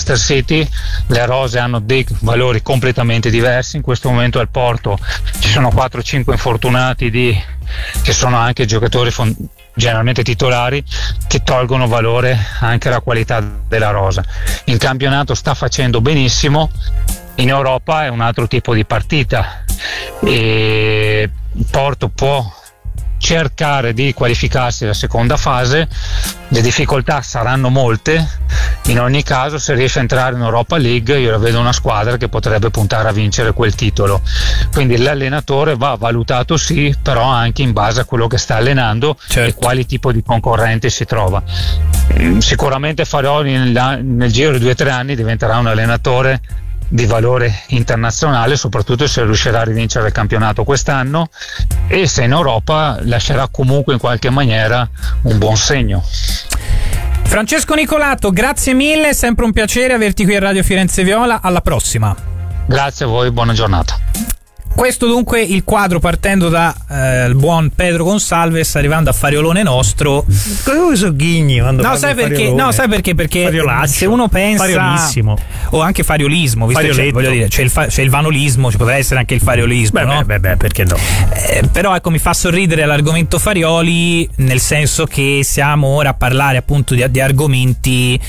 Manchester City. Le rose hanno dei valori completamente diversi. In questo momento al Porto ci sono 4-5 infortunati che sono anche giocatori generalmente titolari, che tolgono valore anche alla qualità della rosa. Il campionato sta facendo benissimo, in Europa è un altro tipo di partita e Porto può cercare di qualificarsi alla seconda fase. Le difficoltà saranno molte, in ogni caso se riesce a entrare in Europa League io la vedo una squadra che potrebbe puntare a vincere quel titolo, quindi l'allenatore va valutato sì, però anche in base a quello che sta allenando, certo, e quali tipo di concorrente si trova. Sicuramente Farioli nel giro di 2 o 3 anni diventerà un allenatore di valore internazionale, soprattutto se riuscirà a rivincere il campionato quest'anno e se in Europa lascerà comunque in qualche maniera un buon segno. Francesco Nicolato, grazie mille, è sempre un piacere averti qui a Radio Firenze Viola, alla prossima. Grazie a voi, buona giornata. Questo dunque il quadro, partendo da il buon Pedro Gonsalves, arrivando a Fariolone nostro. Come so ghigni quando sai perché? Perché se uno pensa fariolissimo, o anche fariolismo, visto che voglio dire, c'è il vanolismo, ci potrebbe essere anche il fariolismo, no? Perché no? Però ecco, mi fa sorridere l'argomento Farioli, nel senso che siamo ora a parlare appunto di argomenti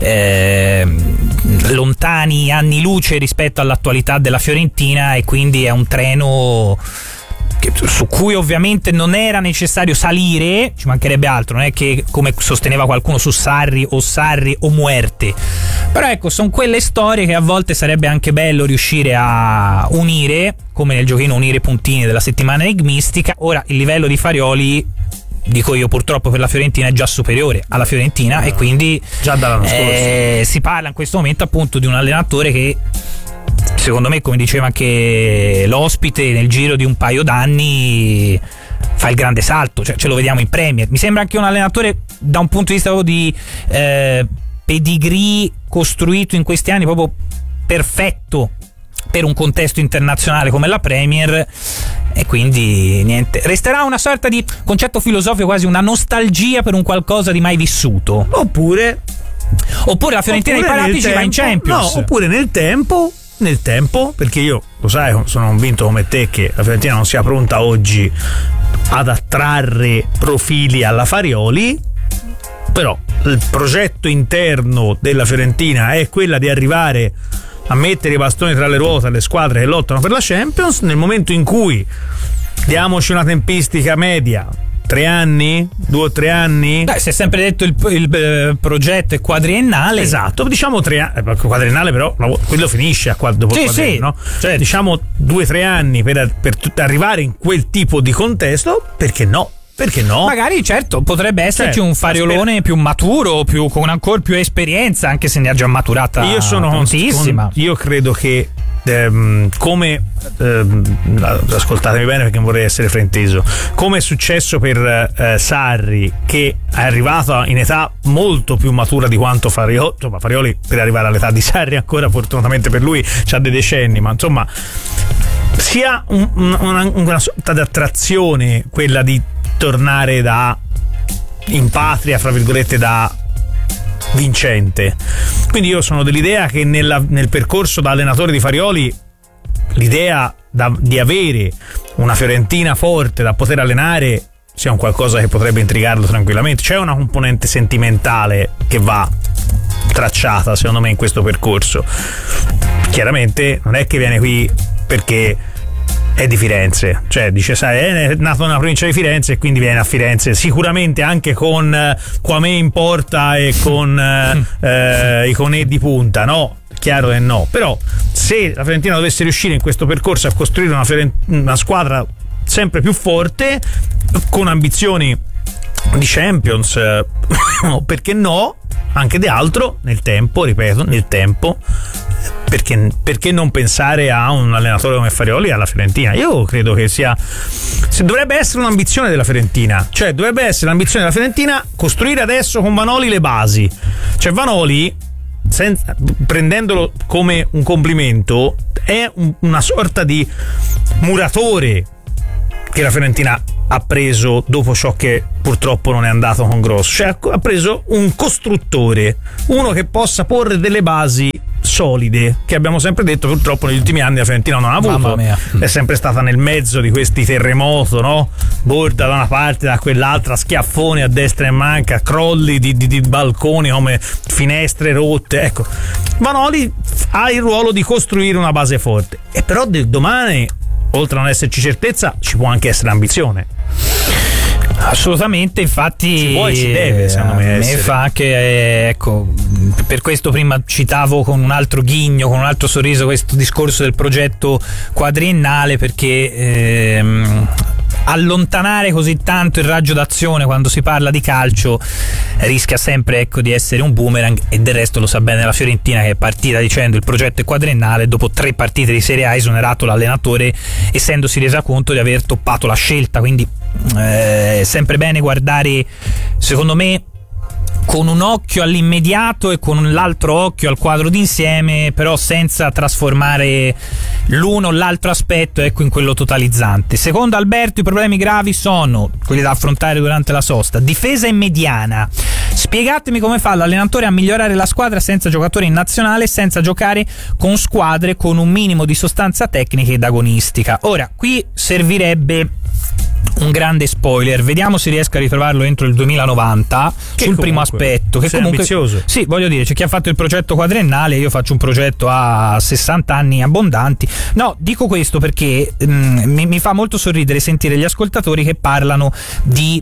lontani anni luce rispetto all'attualità della Fiorentina, e quindi è un treno su cui ovviamente non era necessario salire, ci mancherebbe altro, non è che come sosteneva qualcuno su Sarri o Muerte, però ecco, sono quelle storie che a volte sarebbe anche bello riuscire a unire, come nel giochino unire puntini della settimana enigmistica. Ora il livello di Farioli, dico io, purtroppo per la Fiorentina è già superiore alla Fiorentina, e quindi già dall'anno scorso si parla in questo momento appunto di un allenatore che, secondo me, come diceva anche l'ospite, nel giro di un paio d'anni fa il grande salto, cioè ce lo vediamo in Premier. Mi sembra anche un allenatore da un punto di vista proprio di pedigree costruito in questi anni proprio perfetto per un contesto internazionale come la Premier, e quindi niente, resterà una sorta di concetto filosofico, quasi una nostalgia per un qualcosa di mai vissuto. Oppure la Fiorentina dei Paratici va in Champions. No, oppure nel tempo, perché io, lo sai, sono convinto come te che la Fiorentina non sia pronta oggi ad attrarre profili alla Farioli, però il progetto interno della Fiorentina è quella di arrivare a mettere i bastoni tra le ruote alle squadre che lottano per la Champions. Nel momento in cui diamoci una tempistica media, 3 anni, 2 o 3 anni. Si è sempre detto il progetto è quadriennale. Esatto, diciamo 3 anni, quadriennale, però quello finisce dopo il quadriennale, no? Certo. Diciamo 2 o 3 anni per arrivare in quel tipo di contesto, perché no? Perché no? Magari, certo, potrebbe esserci un Fariolone più maturo, con ancora più esperienza, anche se ne ha già maturata tantissima. Io credo che ascoltatemi bene perché non vorrei essere frainteso, come è successo per Sarri, che è arrivato in età molto più matura di quanto Farioli, insomma Farioli per arrivare all'età di Sarri ancora, fortunatamente per lui, c'ha dei decenni, ma insomma sia una sorta di attrazione quella di tornare in patria, fra virgolette, da vincente. Quindi io sono dell'idea che nel percorso da allenatore di Farioli l'idea di avere una Fiorentina forte da poter allenare sia un qualcosa che potrebbe intrigarlo tranquillamente. C'è una componente sentimentale che va tracciata, secondo me, in questo percorso. Chiaramente non è che viene qui perché è di Firenze, cioè dice, sai, è nato nella provincia di Firenze e quindi viene a Firenze, sicuramente anche con Quame in porta e con i Conè di punta, no? Chiaro che no, però se la Fiorentina dovesse riuscire in questo percorso a costruire una squadra sempre più forte, con ambizioni di Champions, perché no, anche di altro, nel tempo, ripeto, perché non pensare a un allenatore come Farioli alla Fiorentina? Io credo che dovrebbe essere un'ambizione della Fiorentina, cioè dovrebbe essere l'ambizione della Fiorentina costruire adesso con Vanoli le basi. Cioè Vanoli, prendendolo come un complimento, è una sorta di muratore che la Fiorentina ha preso dopo ciò che purtroppo non è andato con grosso, cioè ha preso un costruttore, uno che possa porre delle basi solide, che abbiamo sempre detto purtroppo negli ultimi anni la Fiorentina non ha avuto, è sempre stata nel mezzo di questi terremoto, no? Borda da una parte, da quell'altra, schiaffoni a destra e manca, crolli di balconi come finestre rotte. Ecco, Vanoli ha il ruolo di costruire una base forte, e però domani, oltre a non esserci certezza, ci può anche essere ambizione. Assolutamente, infatti ci può e ci deve, secondo me fa anche, ecco, per questo prima citavo con un altro ghigno, con un altro sorriso questo discorso del progetto quadriennale, perché allontanare così tanto il raggio d'azione quando si parla di calcio rischia sempre, ecco, di essere un boomerang, e del resto lo sa bene la Fiorentina, che è partita dicendo il progetto è quadriennale, dopo 3 partite di Serie A ha esonerato l'allenatore essendosi resa conto di aver toppato la scelta. Quindi è sempre bene guardare, secondo me, con un occhio all'immediato e con l'altro occhio al quadro d'insieme, però senza trasformare l'uno o l'altro aspetto, ecco, in quello totalizzante. Secondo Alberto i problemi gravi sono quelli da affrontare durante la sosta: difesa e mediana. Spiegatemi come fa l'allenatore a migliorare la squadra senza giocatori in nazionale, senza giocare con squadre con un minimo di sostanza tecnica ed agonistica. Ora, qui servirebbe un grande spoiler, vediamo se riesco a ritrovarlo entro il 2090 che sul primo aspetto, che comunque ambizioso. Sì, voglio dire, c'è chi ha fatto il progetto quadriennale, io faccio un progetto a 60 anni abbondanti. No, dico questo perché mi fa molto sorridere sentire gli ascoltatori che parlano di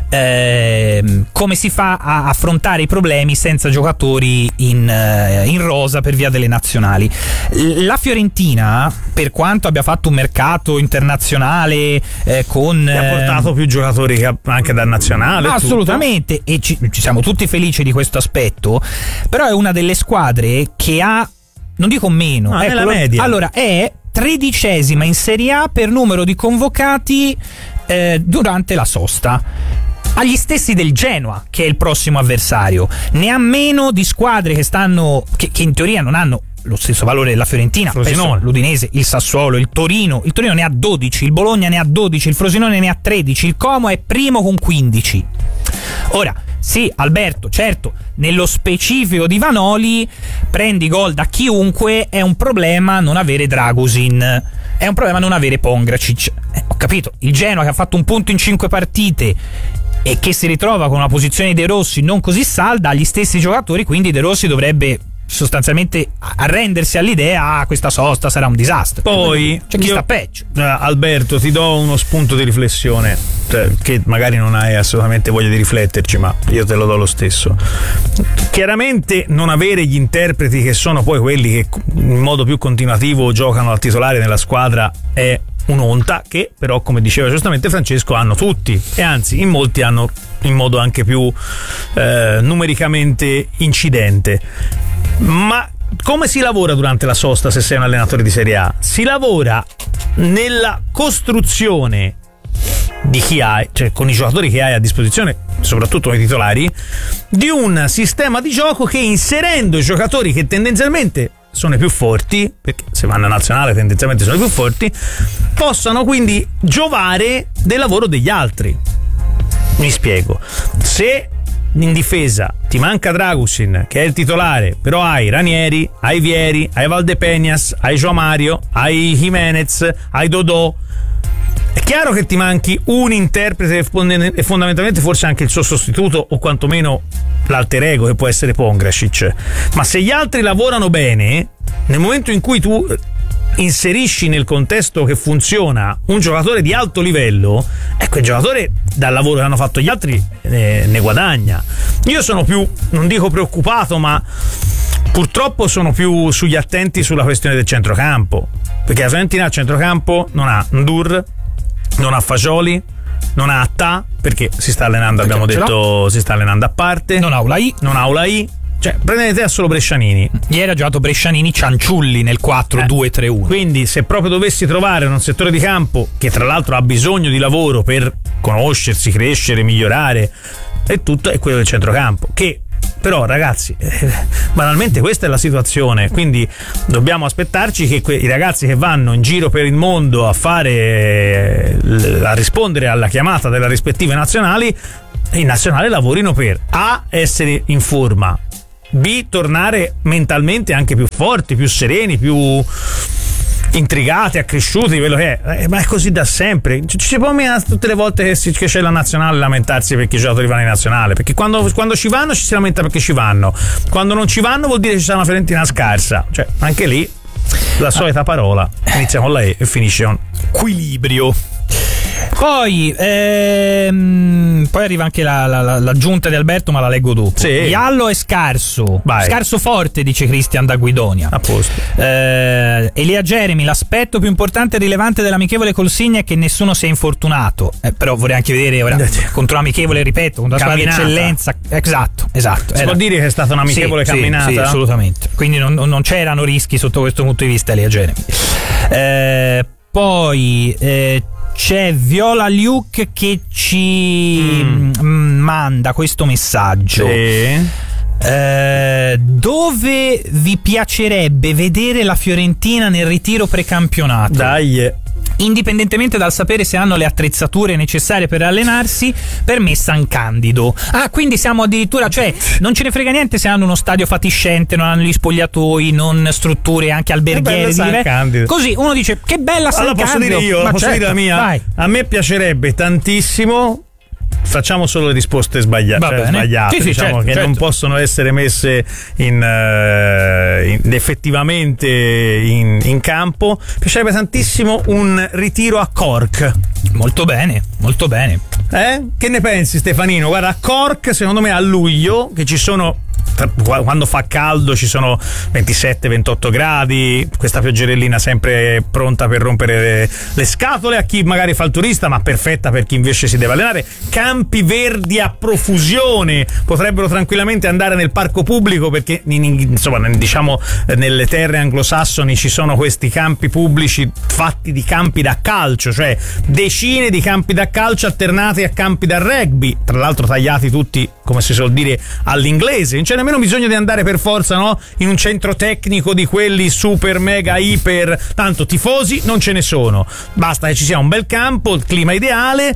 come si fa a affrontare i problemi senza giocatori in rosa per via delle nazionali. La Fiorentina, per quanto abbia fatto un mercato internazionale con ha portato più giocatori che anche dal nazionale, assolutamente, e ci siamo tutti felici di questo aspetto, però è una delle squadre che ha, non dico meno, ecco, nella media. Allora è 13ª in Serie A per numero di convocati durante la sosta, agli stessi del Genoa, che è il prossimo avversario. Ne ha meno di squadre che stanno che in teoria non hanno lo stesso valore della Fiorentina, penso l'Udinese, il Sassuolo, il Torino ne ha 12, il Bologna ne ha 12, il Frosinone ne ha 13, il Como è primo con 15. Ora, sì, Alberto, certo, nello specifico di Vanoli prendi gol da chiunque, è un problema non avere Dragusin, è un problema non avere Pongracic. Ho capito, il Genoa che ha fatto un punto in 5 partite e che si ritrova con una posizione di De Rossi non così salda, agli stessi giocatori, quindi De Rossi dovrebbe sostanzialmente arrendersi all'idea questa sosta sarà un disastro. Poi c'è chi sta peggio. Alberto, ti do uno spunto di riflessione, che magari non hai assolutamente voglia di rifletterci, ma io te lo do lo stesso. Chiaramente non avere gli interpreti che sono poi quelli che in modo più continuativo giocano al titolare nella squadra è un'onta, che però, come diceva giustamente Francesco, hanno tutti, e anzi in molti hanno in modo anche più numericamente incidente. Ma come si lavora durante la sosta se sei un allenatore di Serie A? Si lavora nella costruzione di chi hai, cioè con i giocatori che hai a disposizione, soprattutto i titolari, di un sistema di gioco che, inserendo i giocatori che tendenzialmente sono i più forti, perché se vanno a nazionale tendenzialmente sono i più forti, possano quindi giovare del lavoro degli altri. Mi spiego: se in difesa ti manca Dragusin, che è il titolare, però hai Ranieri, hai Vieri, hai Valdepeñas, hai João Mario, hai Jimenez, hai Dodò, è chiaro che ti manchi un interprete e fondamentalmente forse anche il suo sostituto, o quantomeno l'alter ego, che può essere Pongracic. Ma se gli altri lavorano bene, nel momento in cui tu inserisci nel contesto che funziona un giocatore di alto livello, ecco, il giocatore dal lavoro che hanno fatto gli altri ne guadagna. Io sono più, non dico preoccupato, ma purtroppo sono più sugli attenti sulla questione del centrocampo, perché la Fiorentina a centrocampo non ha Ndur, non ha Fagioli, non ha Attà, perché si sta allenando, abbiamo detto, si sta allenando a parte, non ha Ulai, cioè prendete a solo Brescianini. Ieri ha giocato Brescianini Cianciulli nel 4-2-3-1. Quindi se proprio dovessi trovare un settore di campo che tra l'altro ha bisogno di lavoro per conoscersi, crescere, migliorare e tutto, è quello del centrocampo, che però, ragazzi, banalmente questa è la situazione, quindi dobbiamo aspettarci che i ragazzi che vanno in giro per il mondo a rispondere alla chiamata delle rispettive nazionali in nazionale lavorino per A, essere in forma, B, tornare mentalmente anche più forti, più sereni, più intrigati, accresciuti, quello che è, ma è così da sempre. Ci si può mica tutte le volte che c'è la nazionale lamentarsi perché i giocatori vanno in nazionale, perché quando ci vanno ci si lamenta perché ci vanno, quando non ci vanno vuol dire che ci sta una Fiorentina scarsa, cioè anche lì la solita parola inizia con la E e finisce con equilibrio. Poi arriva anche l'aggiunta di Alberto, ma la leggo dopo. Sì. Iallo è scarso. Vai. Scarso forte, dice Cristian da Guidonia. A posto. Elia Jeremy, l'aspetto più importante e rilevante dell'amichevole col Signa è che nessuno si è infortunato. Però vorrei anche vedere ora contro l'amichevole, ripeto, contro la squadra di eccellenza. Esatto. Si può dire che è stata un'amichevole camminata? Sì, assolutamente. Quindi non c'erano rischi sotto questo punto di vista, Elia Jeremy. Poi c'è Viola Luke che ci manda questo messaggio. Dove vi piacerebbe vedere la Fiorentina nel ritiro precampionato? Dai. Indipendentemente dal sapere se hanno le attrezzature necessarie per allenarsi, per me San Candido. Quindi siamo addirittura, cioè non ce ne frega niente se hanno uno stadio fatiscente, non hanno gli spogliatoi, non strutture anche alberghiere di così uno dice che bella San Candido. Posso dire io, dire la mia? Vai. A me piacerebbe tantissimo. Facciamo solo le risposte sbagliate, sì, diciamo, certo, che non possono essere messe effettivamente in campo. Mi piacerebbe tantissimo un ritiro a Cork. Molto bene. Che ne pensi, Stefanino? Guarda, a Cork secondo me a luglio, che ci sono, quando fa caldo ci sono 27-28 gradi, questa pioggerellina sempre pronta per rompere le scatole a chi magari fa il turista, ma perfetta per chi invece si deve allenare. Campi verdi a profusione, potrebbero tranquillamente andare nel parco pubblico, perché insomma, diciamo, nelle terre anglosassoni ci sono questi campi pubblici fatti di campi da calcio, cioè decine di campi da calcio alternati a campi da rugby, tra l'altro tagliati tutti, come si suol dire, all'inglese. Non c'è nemmeno bisogno di andare per forza, no, in un centro tecnico di quelli super mega iper, tanto tifosi non ce ne sono, basta che ci sia un bel campo, il clima ideale,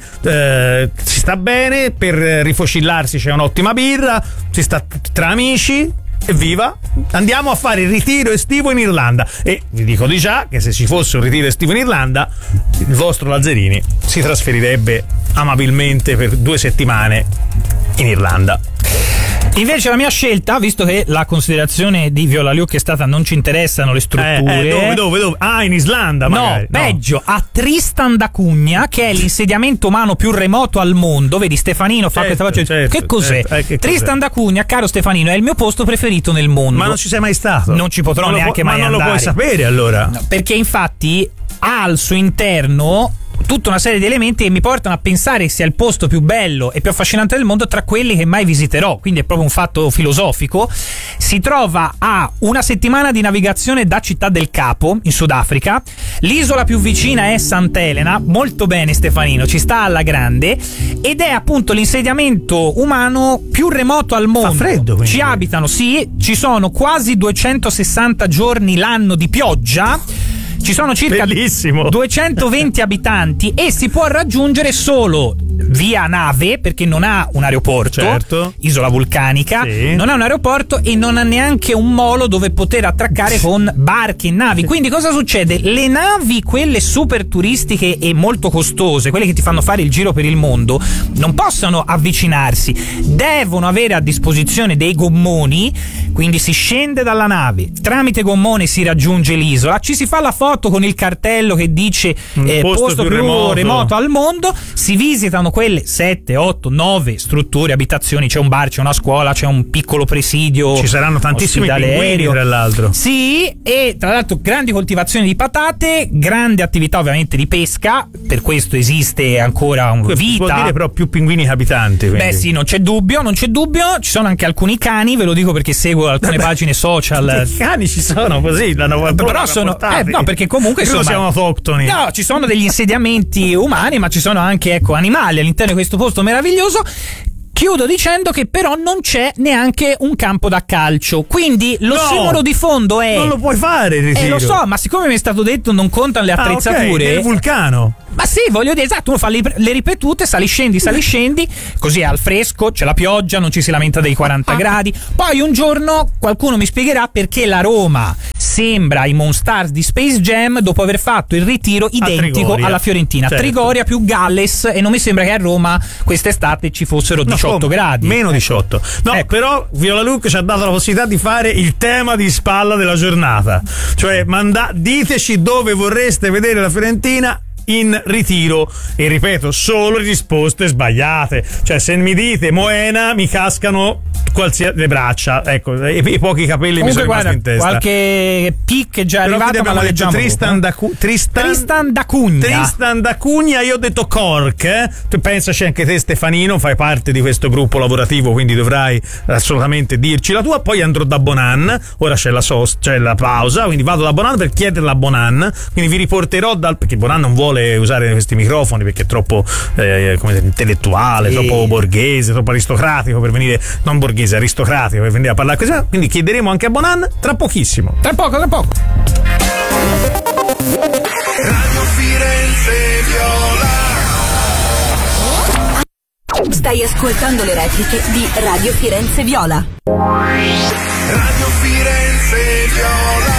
si sta bene, per rifocillarsi c'è un'ottima birra, si sta tra amici, evviva, andiamo a fare il ritiro estivo in Irlanda. E vi dico di già che se ci fosse un ritiro estivo in Irlanda, il vostro Lazzarini si trasferirebbe amabilmente per 2 settimane in Irlanda. Invece la mia scelta, visto che la considerazione di Viola Luke è stata non ci interessano le strutture. Dove? In Islanda magari. No, peggio, a Tristan da Cunha, che è l'insediamento umano più remoto al mondo. Vedi, Stefanino fa questa voce. Che cos'è? Tristan da Cunha, caro Stefanino, è il mio posto preferito nel mondo. Ma non ci sei mai stato? Non ci potrò neanche mai andare. Ma non lo puoi sapere allora? No, perché infatti ha al suo interno tutta una serie di elementi che mi portano a pensare che sia il posto più bello e più affascinante del mondo tra quelli che mai visiterò, quindi è proprio un fatto filosofico. Si trova a 1 settimana di navigazione da Città del Capo in Sudafrica, l'isola più vicina è Sant'Elena, molto bene Stefanino, ci sta alla grande, ed è appunto l'insediamento umano più remoto al mondo. Fa freddo, quindi. Ci abitano, sì, ci sono quasi 260 giorni l'anno di pioggia. Ci sono circa 220 abitanti e si può raggiungere solo via nave, perché non ha un aeroporto, certo. Isola vulcanica, sì. Non ha un aeroporto e non ha neanche un molo dove poter attraccare con barche e navi. Quindi cosa succede? Le navi, quelle super turistiche e molto costose, quelle che ti fanno fare il giro per il mondo, non possono avvicinarsi, devono avere a disposizione dei gommoni, quindi si scende dalla nave, tramite gommone si raggiunge l'isola, ci si fa la foto con il cartello che dice posto più remoto al mondo, si visitano quelle 7, 8, 9 strutture, abitazioni, c'è un bar, c'è una scuola, c'è un piccolo presidio, ci saranno tantissimi pinguini tra l'altro. Sì, e tra l'altro grandi coltivazioni di patate, grande attività ovviamente di pesca, per questo esiste ancora una vita. Vuol dire però più pinguini che abitanti, quindi. Beh sì, non c'è dubbio, ci sono anche alcuni cani, ve lo dico perché seguo alcune pagine social. I cani ci sono così, però sono no, perché comunque siamo autoctoni. No, ci sono degli insediamenti umani, ma ci sono anche animali all'interno di questo posto meraviglioso. Chiudo dicendo che però non c'è neanche un campo da calcio, quindi lo simbolo di fondo è... Non lo puoi fare il ritiro. Lo so, ma siccome mi è stato detto non contano le attrezzature... Okay, è il vulcano. Ma sì, voglio dire, esatto, uno fa le ripetute, sali scendi, così è al fresco, c'è la pioggia, non ci si lamenta dei 40 gradi. Poi un giorno qualcuno mi spiegherà perché la Roma sembra i Monstars di Space Jam dopo aver fatto il ritiro identico alla Fiorentina. Certo. Trigoria più Galles, e non mi sembra che a Roma quest'estate ci fossero 18 gradi. Meno 18. No, però Viola Look ci ha dato la possibilità di fare il tema di spalla della giornata. Cioè, diteci dove vorreste vedere la Fiorentina in ritiro, e ripeto, solo risposte sbagliate. Cioè, se mi dite Moena, mi cascano le braccia, ecco, i pochi capelli. Comunque, mi sono rimasti in testa. Qualche pic è già però arrivato, ma la leggiamo Tristan da Cunha. Io ho detto Cork, tu pensaci anche te, Stefanino, fai parte di questo gruppo lavorativo, quindi dovrai assolutamente dirci la tua. Poi andrò da Bonan, ora c'è la pausa, quindi vado da Bonan per chiederla a Bonan, quindi vi riporterò perché Bonan non vuole usare questi microfoni perché è troppo intellettuale, troppo borghese, troppo aristocratico per venire, non borghese, aristocratico per venire a parlare così. Quindi chiederemo anche a Bonan tra pochissimo. Tra poco. Radio Firenze Viola. Stai ascoltando le repliche di Radio Firenze Viola. Radio Firenze Viola.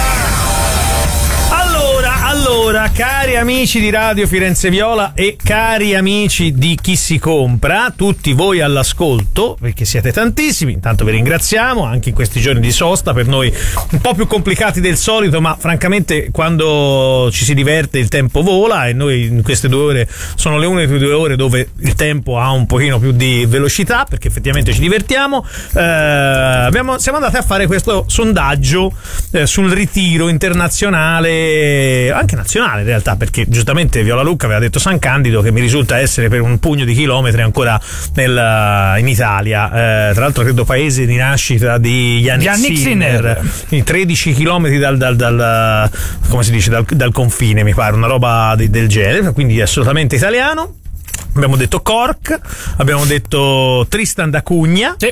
Allora, cari amici di Radio Firenze Viola e cari amici di Chi si compra, tutti voi all'ascolto, perché siete tantissimi, intanto vi ringraziamo anche in questi giorni di sosta, per noi un po' più complicati del solito, ma francamente quando ci si diverte il tempo vola, e noi in queste 2 ore sono le uniche 2 ore dove il tempo ha un pochino più di velocità, perché effettivamente ci divertiamo. Siamo andati a fare questo sondaggio sul ritiro internazionale, anche nazionale in realtà, perché giustamente Viola Lucca aveva detto San Candido, che mi risulta essere per un pugno di chilometri ancora in Italia, tra l'altro credo paese di nascita di Yannick Sinner, 13 chilometri dal come si dice, dal confine, mi pare, una roba del genere, quindi è assolutamente italiano. Abbiamo detto Cork, abbiamo detto Tristan da Cunha. Sì.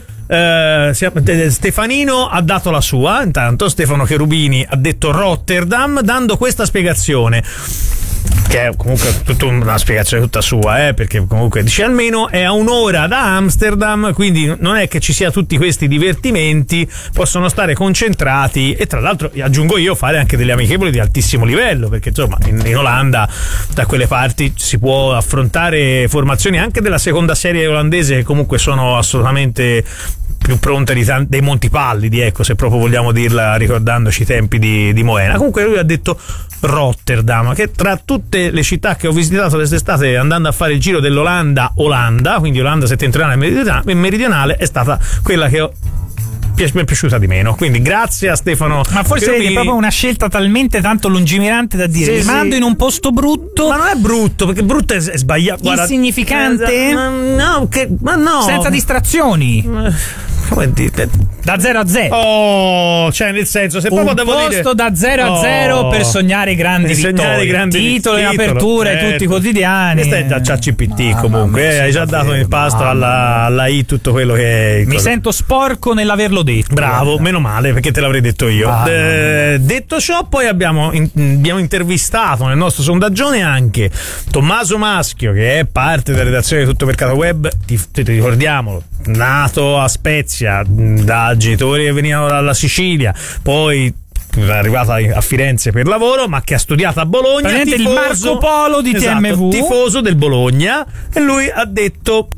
Stefanino ha dato la sua, intanto Stefano Cherubini ha detto Rotterdam, dando questa spiegazione, che è comunque tutta una spiegazione tutta sua, perché comunque dice almeno è a un'ora da Amsterdam, quindi non è che ci sia tutti questi divertimenti, possono stare concentrati, e tra l'altro aggiungo io, fare anche delle amichevoli di altissimo livello, perché insomma in Olanda, da quelle parti, si può affrontare formazioni anche della seconda serie olandese, che comunque sono assolutamente più pronte dei Montipallidi, ecco, se proprio vogliamo dirla ricordandoci i tempi di Moena. Comunque lui ha detto Rotterdam, che tra tutte le città che ho visitato quest'estate andando a fare il giro dell'Olanda, quindi Olanda settentrionale e meridionale, è stata quella che mi è piaciuta di meno, quindi grazie a Stefano. Ma forse è proprio una scelta talmente tanto lungimirante da dire mando in un posto brutto. Ma non è brutto, perché brutto è sbagliato. Insignificante? No, senza distrazioni. Come dite? Da 0 a 0. Oh, cioè nel senso, se proprio devo dire un posto da 0 a 0 per sognare grandi vittorie. Titolo in apertura e tutti i quotidiani. Questa è già CPT comunque, hai già dato in pasto alla I tutto quello che mi sento sporco nell'averlo detto. Bravo, meno male, perché te l'avrei detto io. Detto ciò, poi abbiamo intervistato nel nostro sondaggione anche Tommaso Maschio, che è parte della redazione di Tutto Mercato Web, ti ricordiamolo, nato a Spezia, da genitori che venivano dalla Sicilia, poi è arrivato a Firenze per lavoro, ma che ha studiato a Bologna, il Marco Polo di TMV, tifoso del Bologna, e lui ha detto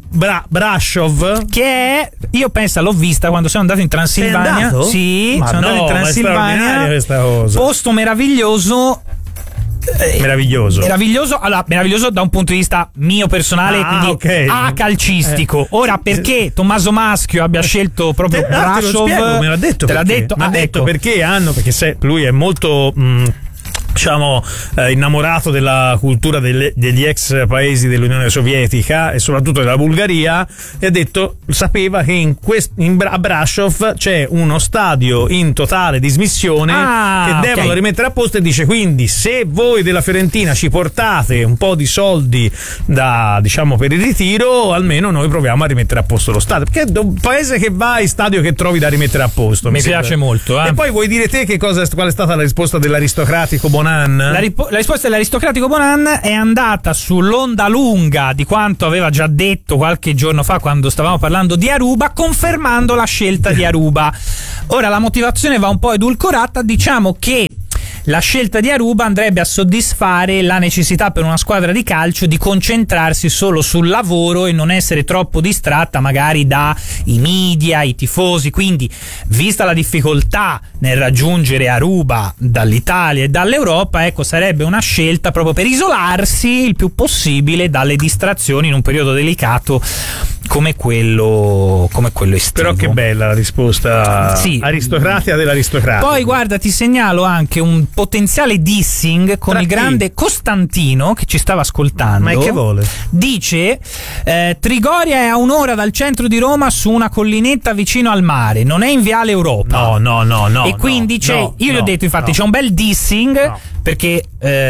Brasov, che è, io penso, l'ho vista quando sono andato in Transilvania. Sì, sono andato in Transilvania, posto meraviglioso. Meraviglioso, allora, meraviglioso da un punto di vista mio personale, quindi calcistico. Ora, perché Tommaso Maschio abbia scelto proprio Brasov, me l'ha detto, te l'ha detto, perché perché lui è molto diciamo innamorato della cultura degli ex paesi dell'Unione Sovietica e soprattutto della Bulgaria, e ha detto, sapeva che a Brasov c'è uno stadio in totale dismissione che devono rimettere a posto, e dice quindi se voi della Fiorentina ci portate un po' di soldi diciamo per il ritiro, almeno noi proviamo a rimettere a posto lo stadio, perché è un paese che vai, stadio che trovi da rimettere a posto. Mi piace molto. E poi vuoi dire te qual è stata la risposta dell'aristocratico Bonan? La risposta dell'aristocratico Bonan è andata sull'onda lunga di quanto aveva già detto qualche giorno fa quando stavamo parlando di Aruba, confermando la scelta di Aruba. Ora la motivazione va un po' edulcorata, diciamo che la scelta di Aruba andrebbe a soddisfare la necessità per una squadra di calcio di concentrarsi solo sul lavoro e non essere troppo distratta magari dai media, i tifosi. Quindi, vista la difficoltà nel raggiungere Aruba dall'Italia e dall'Europa, ecco, sarebbe una scelta proprio per isolarsi il più possibile dalle distrazioni in un periodo delicato come quello estivo. Però che bella la risposta, sì. Aristocratica dell'aristocratico. Poi guarda, ti segnalo anche un potenziale dissing con il grande Costantino che ci stava ascoltando. Ma che vuole? Dice Trigoria è a un'ora dal centro di Roma su una collinetta vicino al mare, non è in Viale Europa. No. E quindi io gli ho detto, infatti c'è un bel dissing perché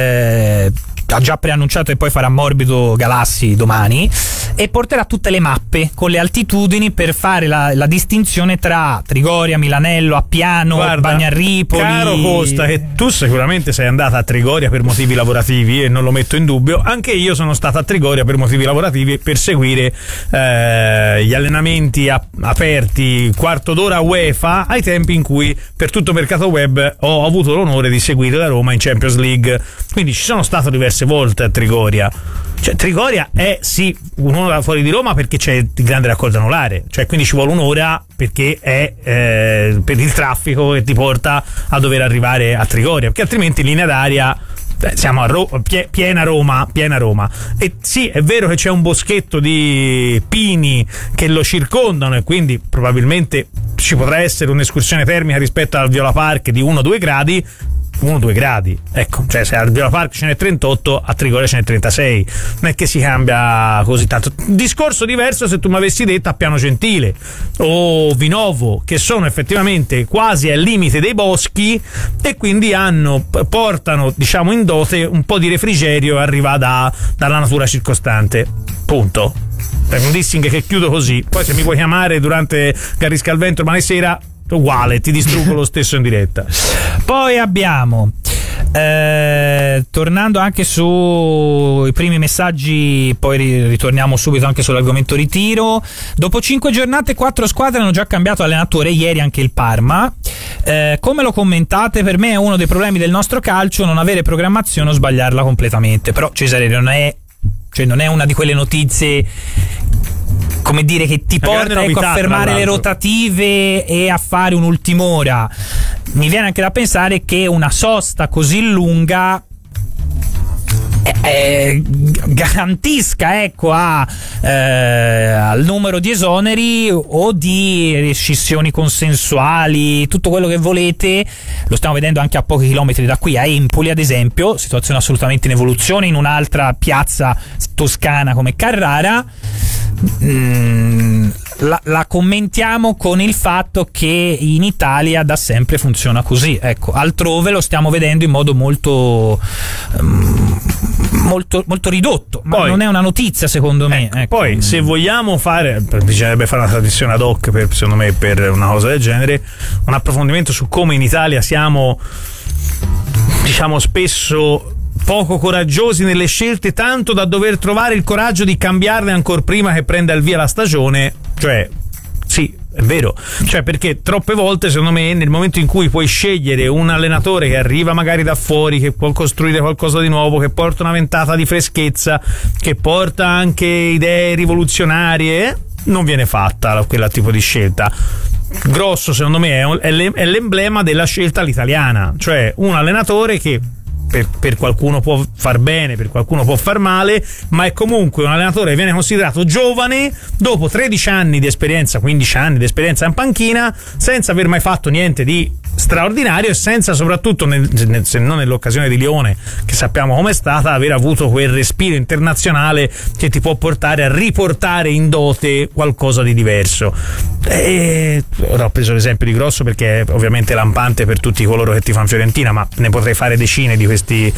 ha già preannunciato che poi farà Morbido Galassi domani e porterà tutte le mappe con le altitudini per fare la distinzione tra Trigoria, Milanello, Appiano, Bagnarripoli. Caro Costa, che tu sicuramente sei andata a Trigoria per motivi lavorativi e non lo metto in dubbio, anche io sono stata a Trigoria per motivi lavorativi per seguire gli allenamenti aperti quarto d'ora UEFA ai tempi in cui per tutto Mercato Web ho avuto l'onore di seguire la Roma in Champions League, quindi ci sono stato diverse volte a Trigoria. Cioè Trigoria è sì un'ora fuori di Roma perché c'è il grande raccordo anulare, cioè quindi ci vuole un'ora perché è per il traffico che ti porta a dover arrivare a Trigoria, perché altrimenti in linea d'aria siamo a piena Roma. E sì, è vero che c'è un boschetto di pini che lo circondano e quindi probabilmente ci potrà essere un'escursione termica rispetto al Viola Park di 1-2 gradi. 1-2 gradi, ecco, cioè se al Viola Park ce n'è 38, a Trigoria ce n'è 36, non è che si cambia così tanto. Discorso diverso se tu mi avessi detto a Piano Gentile o Vinovo, che sono effettivamente quasi al limite dei boschi e quindi portano diciamo in dote un po' di refrigerio, arriva dalla natura circostante, punto. È un dissing che chiudo così, poi se mi vuoi chiamare durante Garrisca al Vento domani sera uguale, ti distruggo lo stesso in diretta. Poi abbiamo tornando anche sui primi messaggi, poi ritorniamo subito anche sull'argomento ritiro. Dopo 5 giornate 4 squadre hanno già cambiato allenatore, ieri anche il Parma. Come lo commentate? Per me è uno dei problemi del nostro calcio non avere programmazione o sbagliarla completamente. Però Cesare non è una di quelle notizie, come dire, che ti porta a fermare le rotative e a fare un'ultim'ora. Mi viene anche da pensare che una sosta così lunga garantisca, ecco, al numero di esoneri o di rescissioni consensuali, tutto quello che volete. Lo stiamo vedendo anche a pochi chilometri da qui, a Empoli ad esempio, situazione assolutamente in evoluzione, in un'altra piazza toscana come Carrara. La commentiamo con il fatto che in Italia da sempre funziona così, ecco, altrove lo stiamo vedendo in modo molto ridotto, ma poi non è una notizia secondo me, ecco. Poi se vogliamo bisognerebbe fare una trasmissione ad hoc secondo me per una cosa del genere, un approfondimento su come in Italia siamo, diciamo, spesso poco coraggiosi nelle scelte, tanto da dover trovare il coraggio di cambiarle ancora prima che prenda il via la stagione. Cioè sì, è vero, cioè perché troppe volte secondo me nel momento in cui puoi scegliere un allenatore che arriva magari da fuori, che può costruire qualcosa di nuovo, che porta una ventata di freschezza, che porta anche idee rivoluzionarie, non viene fatta quella tipo di scelta. Grosso secondo me è l'emblema della scelta all'italiana, cioè un allenatore che per qualcuno può far bene, per qualcuno può far male, ma è comunque un allenatore che viene considerato giovane dopo 13 anni di esperienza, 15 anni di esperienza in panchina, senza aver mai fatto niente di straordinario, e senza soprattutto se non nell'occasione di Lione, che sappiamo com'è stata, aver avuto quel respiro internazionale che ti può portare a riportare in dote qualcosa di diverso. Ora ho preso l'esempio di Grosso perché è ovviamente lampante per tutti coloro che tifano Fiorentina, ma ne potrei fare decine di questi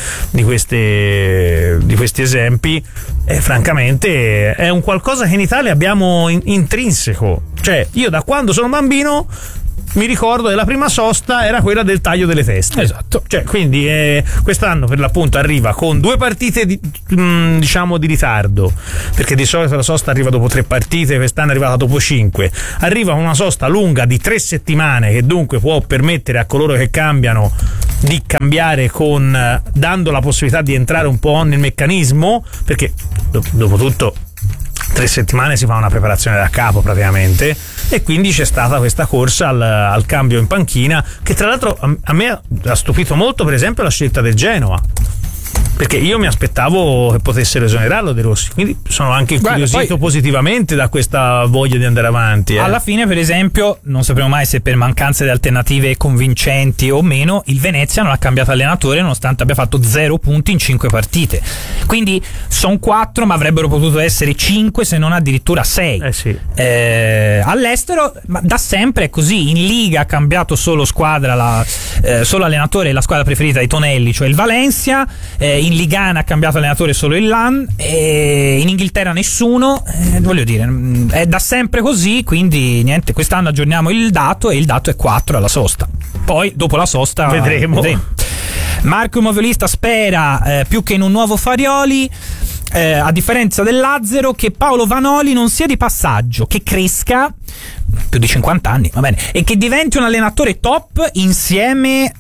esempi. Francamente è un qualcosa che in Italia abbiamo intrinseco. Cioè, io da quando sono bambino mi ricordo che la prima sosta era quella del taglio delle teste. Esatto. Cioè, quindi quest'anno per l'appunto arriva con 2 partite di ritardo, perché di solito la sosta arriva dopo 3 partite, quest'anno è arrivata dopo 5. Arriva una sosta lunga di 3 settimane, che dunque può permettere a coloro che cambiano di cambiare dando la possibilità di entrare un po' nel meccanismo, perché dopo tutto 3 settimane si fa una preparazione da capo praticamente, e quindi c'è stata questa corsa al cambio in panchina, che tra l'altro a me ha stupito molto, per esempio, la scelta del Genoa, perché io mi aspettavo che potessero esonerarlo De Rossi, quindi sono anche incuriosito positivamente da questa voglia di andare avanti. Alla fine, per esempio, non sapremo mai se per mancanza di alternative convincenti o meno, il Venezia non ha cambiato allenatore nonostante abbia fatto 0 punti in 5 partite, quindi sono 4, ma avrebbero potuto essere 5 se non addirittura 6. Sì. All'estero da sempre è così, in Liga ha cambiato solo squadra solo allenatore, la squadra preferita di Tonelli, cioè il Valencia, in Ligana ha cambiato allenatore solo il LAN, in Inghilterra nessuno, voglio dire, è da sempre così, quindi niente, quest'anno aggiorniamo il dato e il dato è 4 alla sosta, poi dopo la sosta vedremo. Marco il Moviolista spera più che in un nuovo Farioli, a differenza del Lazzaro, che Paolo Vanoli non sia di passaggio, che cresca più di 50 anni, va bene, e che diventi un allenatore top insieme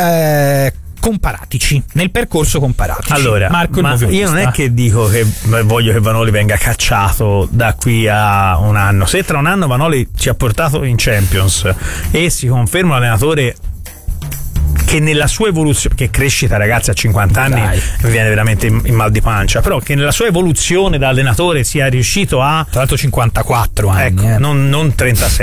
comparatici, nel percorso comparatici. Allora, Marco ma io non è che dico che voglio che Vanoli venga cacciato da qui a un anno. Se tra un anno Vanoli ci ha portato in Champions e si conferma un allenatore che nella sua evoluzione, che crescita, ragazzi, a 50 anni mi viene veramente in mal di pancia, però che nella sua evoluzione da allenatore sia riuscito a, tra l'altro 54 anni, ecco, non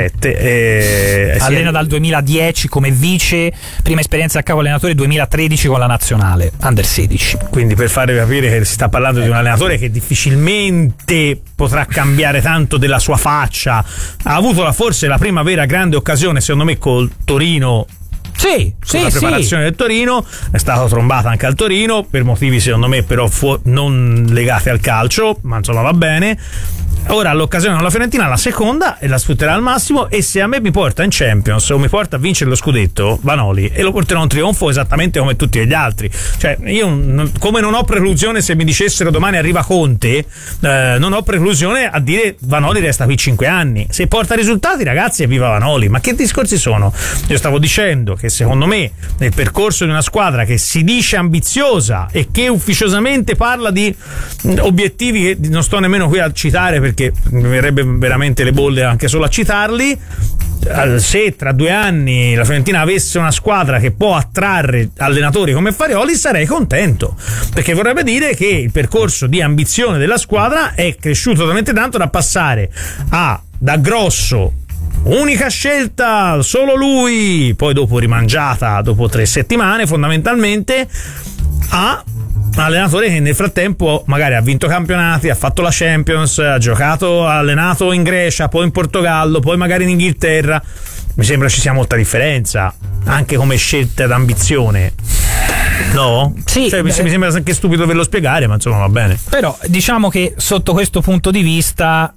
37, allena dal 2010 come vice, prima esperienza a capo allenatore 2013 con la nazionale under 16, quindi per farvi capire che si sta parlando di un allenatore che difficilmente potrà cambiare tanto della sua faccia. Ha avuto forse la prima vera grande occasione, secondo me, col Torino. La preparazione del Torino è stata trombata anche al Torino per motivi, secondo me, però non legati al calcio, ma insomma va bene. Ora all'occasione con la Fiorentina, la seconda, e la sfrutterà al massimo, e se a me mi porta in Champions o mi porta a vincere lo scudetto Vanoli, e lo porterò a un trionfo esattamente come tutti gli altri. Cioè, io come non ho preclusione, se mi dicessero domani arriva Conte, non ho preclusione a dire Vanoli resta qui 5 anni. Se porta risultati, ragazzi, evviva Vanoli. Ma che discorsi sono? Io stavo dicendo che secondo me nel percorso di una squadra che si dice ambiziosa e che ufficiosamente parla di obiettivi che non sto nemmeno qui a citare perché mi verrebbe veramente le bolle anche solo a citarli, se tra 2 anni la Fiorentina avesse una squadra che può attrarre allenatori come Farioli, sarei contento, perché vorrebbe dire che il percorso di ambizione della squadra è cresciuto talmente tanto da passare da Grosso, unica scelta, solo lui, poi dopo rimangiata dopo 3 settimane fondamentalmente, a un allenatore che nel frattempo magari ha vinto campionati, ha fatto la Champions, ha giocato, ha allenato in Grecia, poi in Portogallo, poi magari in Inghilterra. Mi sembra ci sia molta differenza anche come scelta d'ambizione, no? Sì, cioè, mi sembra anche stupido doverlo spiegare, ma insomma va bene. Però diciamo che sotto questo punto di vista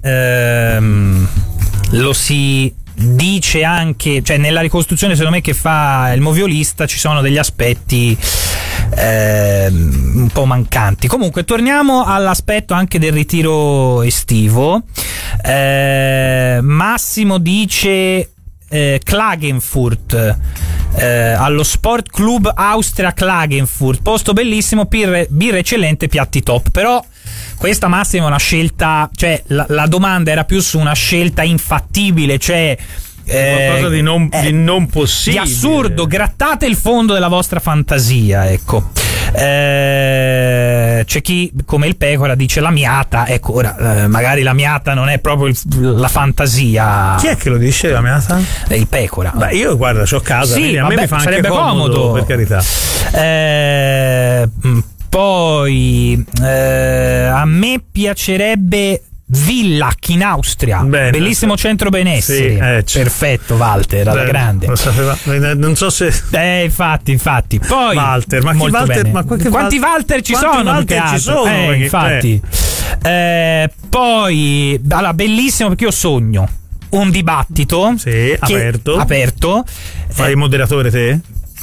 lo si dice anche, cioè nella ricostruzione secondo me che fa il Moviolista ci sono degli aspetti un po' mancanti. Comunque torniamo all'aspetto anche del ritiro estivo. Massimo dice Klagenfurt, allo Sport Club Austria Klagenfurt, posto bellissimo, birra eccellente, piatti top. Però questa, Massimo, è una scelta, cioè la domanda era più su una scelta infattibile, cioè qualcosa di non possibile, di assurdo. Grattate il fondo della vostra fantasia, ecco. C'è chi come il Pecora dice l'amiata, ecco, ora magari l'amiata non è proprio la fantasia. Chi è che lo dice l'amiata? Il Pecora. Beh, io guarda, c'ho casa, sì, a me mi fa anche sarebbe comodo, per carità. Poi a me piacerebbe Villach in Austria. Bene, bellissimo centro benessere. Sì, perfetto, Walter, alla grande. Lo sapeva, non so se infatti. Poi Walter, ma molto Walter, bene. ma quanti Walter ci sono? Walter ci sono? Infatti. Poi allora, bellissimo, perché io sogno un dibattito aperto. Fai il moderatore te?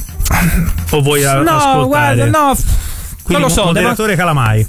O vuoi ascoltare? Guarda, no. Quindi non lo so, moderatore Calamai.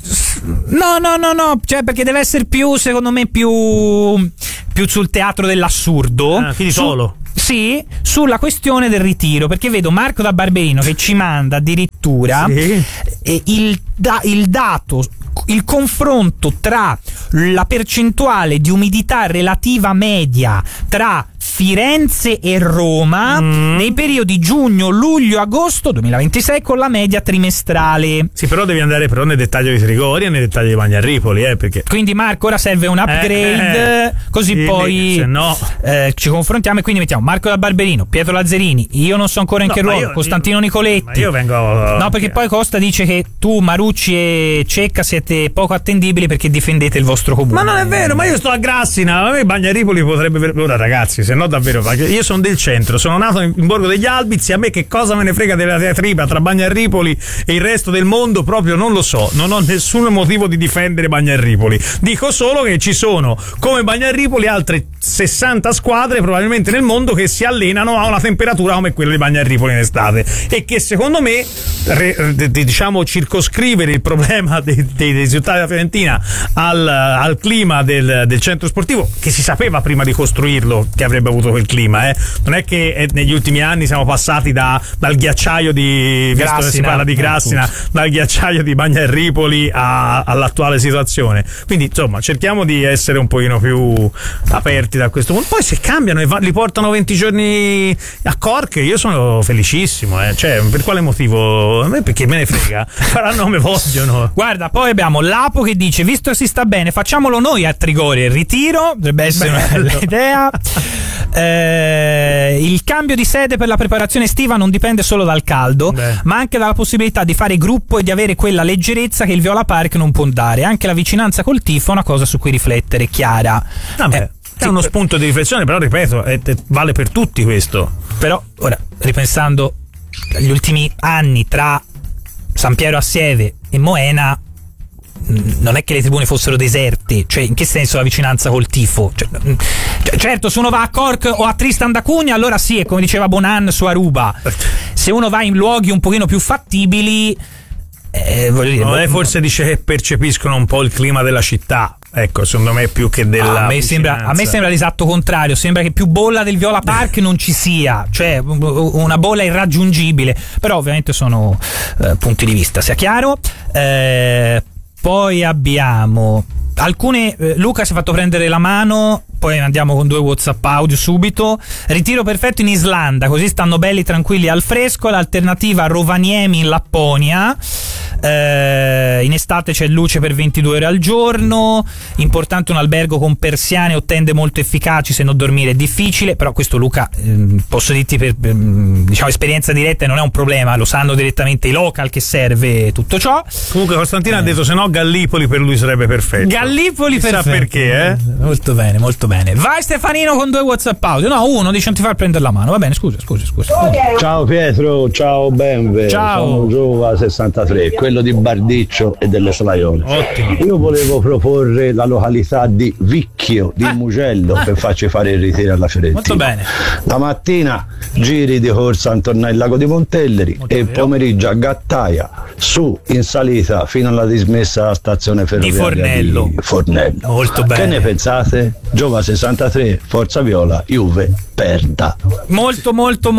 No, cioè perché deve essere più, secondo me, più sul teatro dell'assurdo. Quindi solo. Sì, sulla questione del ritiro, perché vedo Marco da Barberino che ci manda addirittura il dato, il confronto tra la percentuale di umidità relativa media tra Firenze e Roma nei periodi giugno, luglio, agosto 2026 con la media trimestrale. Sì, però devi andare però nel dettaglio di Trigoria e nel dettaglio di Bagnarripoli, perché quindi Marco ora serve un upgrade, così sì, poi se no ci confrontiamo e quindi mettiamo Marco da Barberino, Pietro Lazzarini, io non so ancora in che ruolo, Costantino Nicoletti. Ma io vengo no, perché poi Costa dice che tu, Marucci e Cecca siete poco attendibili perché difendete il vostro comune. Ma non è vero, ma io sto a Grassina, a me Bagnaripoli potrebbe ora ragazzi, se no davvero, io sono del centro, sono nato in Borgo degli Albizi, a me che cosa me ne frega della diatriba tra Bagnaripoli e il resto del mondo, proprio non lo so, non ho nessun motivo di difendere Bagnaripoli, dico solo che ci sono come Bagnaripoli altre 60 squadre probabilmente nel mondo che si allenano a una temperatura come quella di Bagnaripoli in estate e che secondo me diciamo circoscrivere il problema dei risultati della Fiorentina al clima del centro sportivo, che si sapeva prima di costruirlo che avrebbe avuto quel clima, non è che negli ultimi anni siamo passati dal ghiacciaio di Grassina, visto che si parla di Grassina, dal ghiacciaio di Bagnaripoli all'attuale situazione, quindi insomma cerchiamo di essere un pochino più aperti da questo punto. Poi se cambiano e li portano 20 giorni a Cork, io sono felicissimo, cioè per quale motivo? A me perché me ne frega, faranno come vogliono. Guarda, poi abbiamo Lapo che dice visto che si sta bene facciamolo noi a Trigoria, il ritiro dovrebbe essere una bella idea. Il cambio di sede per la preparazione estiva non dipende solo dal caldo, ma anche dalla possibilità di fare gruppo e di avere quella leggerezza che il Viola Park non può dare. Anche la vicinanza col tifo è una cosa su cui riflettere, Chiara. È uno spunto di riflessione, però ripeto, vale per tutti questo. Però ora, ripensando agli ultimi anni tra San Piero a Sieve e Moena, non è che le tribune fossero deserte, cioè in che senso la vicinanza col tifo? Certo, se uno va a Cork o a Tristan da Cunha allora sì, è come diceva Bonan su Aruba. Se uno va in luoghi un pochino più fattibili, voglio dire, lei forse dice che percepiscono un po' il clima della città. Ecco, secondo me più che della a me sembra l'esatto contrario, sembra che più bolla del Viola Park non ci sia, cioè una bolla irraggiungibile, però ovviamente sono punti di vista, sia chiaro. Poi abbiamo alcune, Luca si è fatto prendere la mano, poi andiamo con 2 WhatsApp audio subito. Ritiro perfetto in Islanda, così stanno belli tranquilli al fresco. L'alternativa a Rovaniemi in Lapponia. In estate c'è luce per 22 ore al giorno. Importante un albergo con persiane o tende molto efficaci, se no dormire è difficile. Però questo, Luca, posso dirti per diciamo esperienza diretta, non è un problema, lo sanno direttamente i local che serve tutto ciò. Comunque Costantino ha detto se no Gallipoli per lui sarebbe perfetto. Gallipoli perfetto. Chissà perché, Molto bene, molto bene. Vai Stefanino con 2 WhatsApp audio. No, uno dice non ti far prendere la mano. Va bene, scusa. Ciao Pietro, ciao Benve. Ciao. Sono Giova 63, quello di Bardiccio e delle Slaione. Ottimo. Io volevo proporre la località di Vicchio di Mugello per farci fare il ritiro alla Fiorentina. Molto bene. La mattina giri di corsa intorno al lago di Montelleri e il pomeriggio a Gattaia, su in salita fino alla dismessa stazione ferroviaria di Fornello. Molto bene. Che ne pensate? Giova 63, Forza Viola, Juve, perda. Molto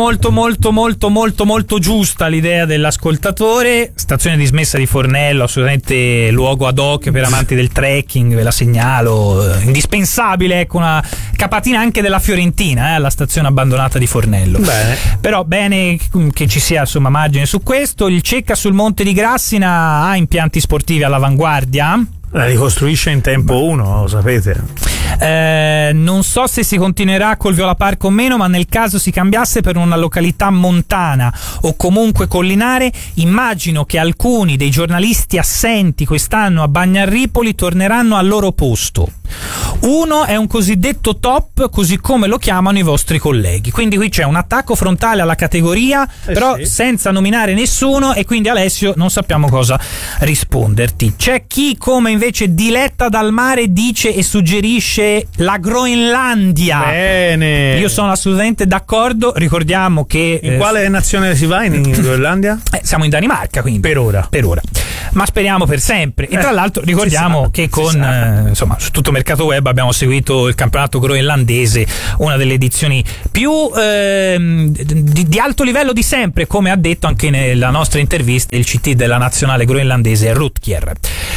giusta l'idea dell'ascoltatore. Stazione dismessa di Fornello, assolutamente luogo ad hoc per amanti del trekking, ve la segnalo, indispensabile, ecco, una capatina anche della Fiorentina alla stazione abbandonata di Fornello. Bene. Però bene che ci sia insomma margine su questo. Il Cecca sul Monte di Grassina ha impianti sportivi all'avanguardia. La ricostruisce in tempo 1, lo sapete. Non so se si continuerà col Viola Park o meno, ma nel caso si cambiasse per una località montana o comunque collinare, immagino che alcuni dei giornalisti assenti quest'anno a Bagnarripoli torneranno al loro posto. Uno è un cosiddetto top, così come lo chiamano i vostri colleghi. Quindi qui c'è un attacco frontale alla categoria, però sì, senza nominare nessuno, e quindi Alessio non sappiamo cosa risponderti. C'è chi, come invece diletta dal mare, dice e suggerisce la Groenlandia. Bene. Io sono assolutamente d'accordo. Ricordiamo che In quale nazione si va in Groenlandia? siamo in Danimarca, quindi Per ora. ma speriamo per sempre. E tra l'altro ricordiamo che con insomma, su tutto Mercato Web abbiamo seguito il campionato groenlandese, una delle edizioni più di alto livello di sempre, come ha detto anche nella nostra intervista il CT della nazionale groenlandese Rutger.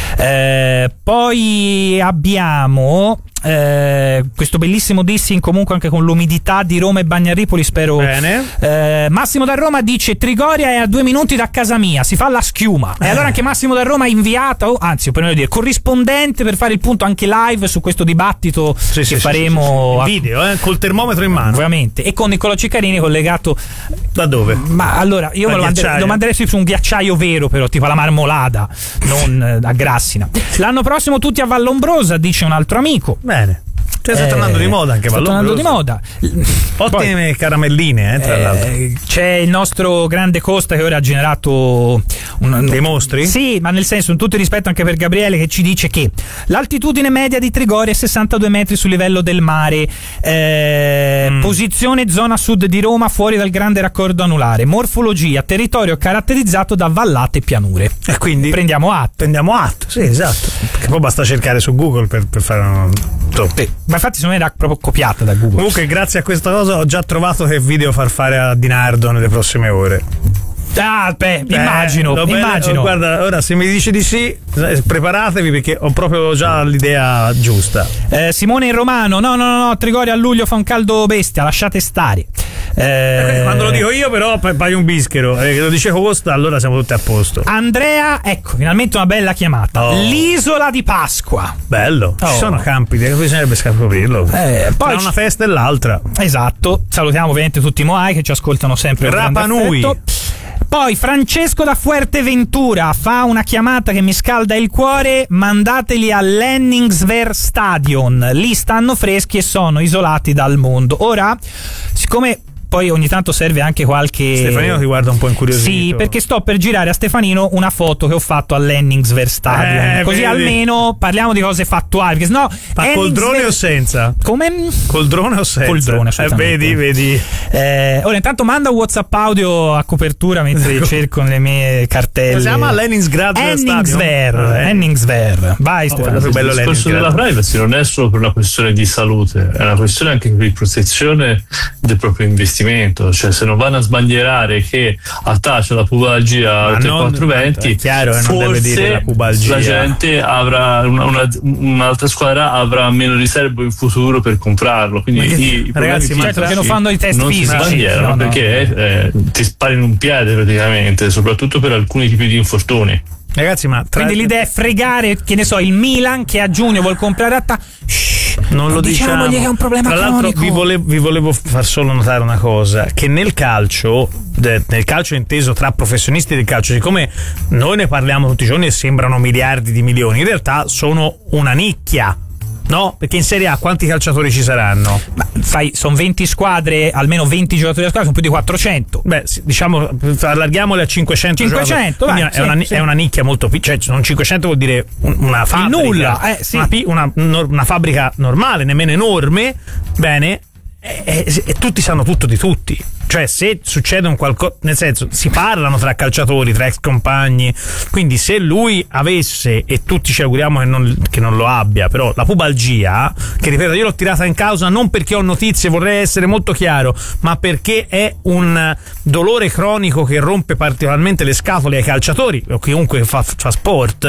Poi abbiamo questo bellissimo dissing comunque anche con l'umidità di Roma e Bagnarripoli, spero. Bene. Massimo da Roma dice: Trigoria è a 2 minuti da casa mia, si fa la schiuma. E allora anche Massimo da Roma è inviato, anzi per meglio dire corrispondente, per fare il punto anche live su questo dibattito che faremo in video, col termometro in mano, ovviamente, e con Niccolò Ciccarini collegato da dove? Ma allora io lo manderei su un ghiacciaio vero, però tipo la Marmolada, non a Grassina. L'anno prossimo tutti a Vallombrosa, dice un altro amico. Bene. Sta tornando di moda anche Vallombrosa. Sta tornando di moda. Ottime caramelline, tra l'altro. C'è il nostro grande Costa che ora ha generato dei mostri? Sì, ma nel senso, in tutto il rispetto anche per Gabriele, che ci dice che l'altitudine media di Trigoria è 62 metri sul livello del mare, posizione zona sud di Roma, fuori dal grande raccordo anulare, morfologia, territorio caratterizzato da vallate e pianure. E quindi prendiamo atto, sì, esatto. Che poi basta cercare su Google per fare un ma infatti secondo me era proprio copiata da Google. Comunque grazie a questa cosa ho già trovato che video far fare a Di Nardo nelle prossime ore. Immagino. Guarda, ora se mi dici di sì, preparatevi perché ho proprio già l'idea giusta. Simone in Romano: no, Trigoria a luglio fa un caldo bestia, lasciate stare. Quando lo dico io però fai un bischero, che lo dice Costa, allora siamo tutti a posto. Andrea, ecco, finalmente una bella chiamata. L'isola di Pasqua. Bello. Ci sono campi, bisognerebbe scoprirlo. Poi tra una festa e l'altra. Esatto. Salutiamo ovviamente tutti i Moai che ci ascoltano sempre. Rapa Nui. Poi Francesco da Fuerteventura fa una chiamata che mi scalda il cuore: mandateli all'Henningsver Stadion, lì stanno freschi e sono isolati dal mondo. Ora, siccome poi ogni tanto serve anche qualche... Stefanino ti guarda un po' incuriosito. Sì, perché sto per girare a Stefanino una foto che ho fatto all'Henningsver Stadion, così vedi, almeno parliamo di cose fattuali, perché sennò... Ma col drone o senza? Come? Col drone o senza? Col drone, assolutamente. Vedi. Ora intanto manda un WhatsApp audio a copertura mentre cerco nelle mie cartelle. Si chiama Henningsver. Vai Stefano. Il discorso della privacy non è solo per una questione di salute, è una questione anche di protezione del proprio investimento. Cioè, se non vanno a sbanierare che attaccia la pubalgia al 420, forse la gente avrà un'altra squadra avrà meno riservo in futuro per comprarlo. Quindi ragazzi, perché non fanno i test non fisici, si sbandierano, perché ti spari in un piede praticamente, soprattutto per alcuni tipi di infortuni. Ragazzi, quindi l'idea è fregare, che ne so, il Milan che a giugno vuol comprare Atta. Non lo diciamo. Che è un problema cronico. Tra l'altro vi volevo far solo notare una cosa, che nel calcio inteso tra professionisti del calcio, siccome noi ne parliamo tutti i giorni e sembrano miliardi di milioni, in realtà sono una nicchia. No, perché in Serie A quanti calciatori ci saranno? Sono 20 squadre, almeno 20 giocatori a squadra, sono più di 400. Diciamo, allarghiamole a 500 vai, è una nicchia molto piccola, cioè non 500 vuol dire una fabbrica. Nulla, sì. una fabbrica normale, nemmeno enorme, bene. tutti sanno tutto di tutti. Cioè, se succede un qualcosa, nel senso, si parlano tra calciatori, tra ex compagni, quindi se lui avesse, e tutti ci auguriamo che non lo abbia, però la pubalgia, che ripeto, io l'ho tirata in causa non perché ho notizie, vorrei essere molto chiaro, ma perché è un dolore cronico che rompe particolarmente le scatole ai calciatori o chiunque fa sport,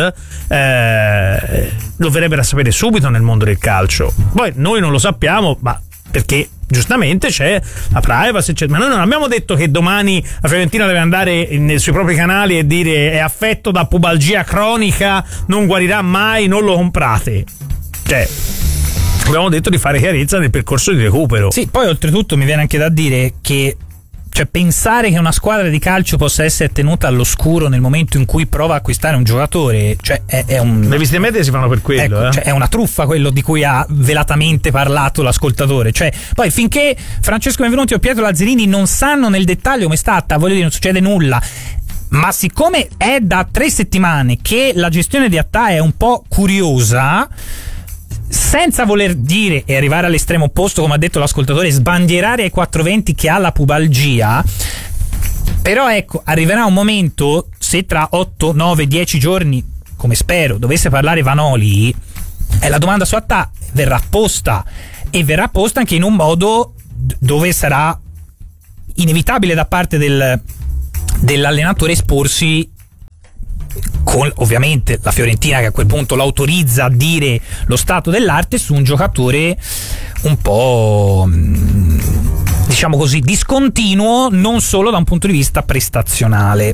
lo verrebbero a sapere subito nel mondo del calcio. Poi noi non lo sappiamo, ma perché giustamente c'è la privacy, ma noi non abbiamo detto che domani la Fiorentina deve andare sui propri canali e dire è affetto da pubalgia cronica, non guarirà mai, non lo comprate. Cioè, abbiamo detto di fare chiarezza nel percorso di recupero. Sì, poi oltretutto mi viene anche da dire che, cioè, pensare che una squadra di calcio possa essere tenuta all'oscuro nel momento in cui prova a acquistare un giocatore, cioè è un... Le visite mediche si fanno per quello, ecco, cioè è una truffa quello di cui ha velatamente parlato l'ascoltatore. Cioè, poi finché Francesco Benvenuti o Pietro Lazzarini non sanno nel dettaglio come è stata, voglio dire, non succede nulla. Ma siccome è da 3 settimane che la gestione di Attà è un po' curiosa, senza voler dire e arrivare all'estremo opposto, come ha detto l'ascoltatore, sbandierare ai 420 che ha la pubalgia, però ecco, arriverà un momento, se tra 8, 9, 10 giorni, come spero, dovesse parlare Vanoli, la domanda su Attà verrà posta, e verrà posta anche in un modo dove sarà inevitabile da parte dell'allenatore esporsi con ovviamente la Fiorentina che a quel punto l'autorizza a dire lo stato dell'arte su un giocatore un po', diciamo così, discontinuo, non solo da un punto di vista prestazionale.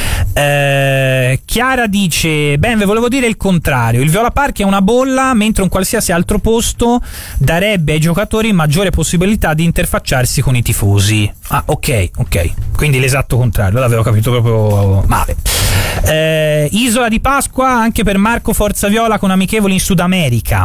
Chiara dice: Benve, volevo dire il contrario, il Viola Park è una bolla, mentre un qualsiasi altro posto darebbe ai giocatori maggiore possibilità di interfacciarsi con i tifosi. Ah, ok, quindi l'esatto contrario, l'avevo capito proprio male. Isola di Pasqua anche per Marco Forza Viola con amichevoli in Sud America.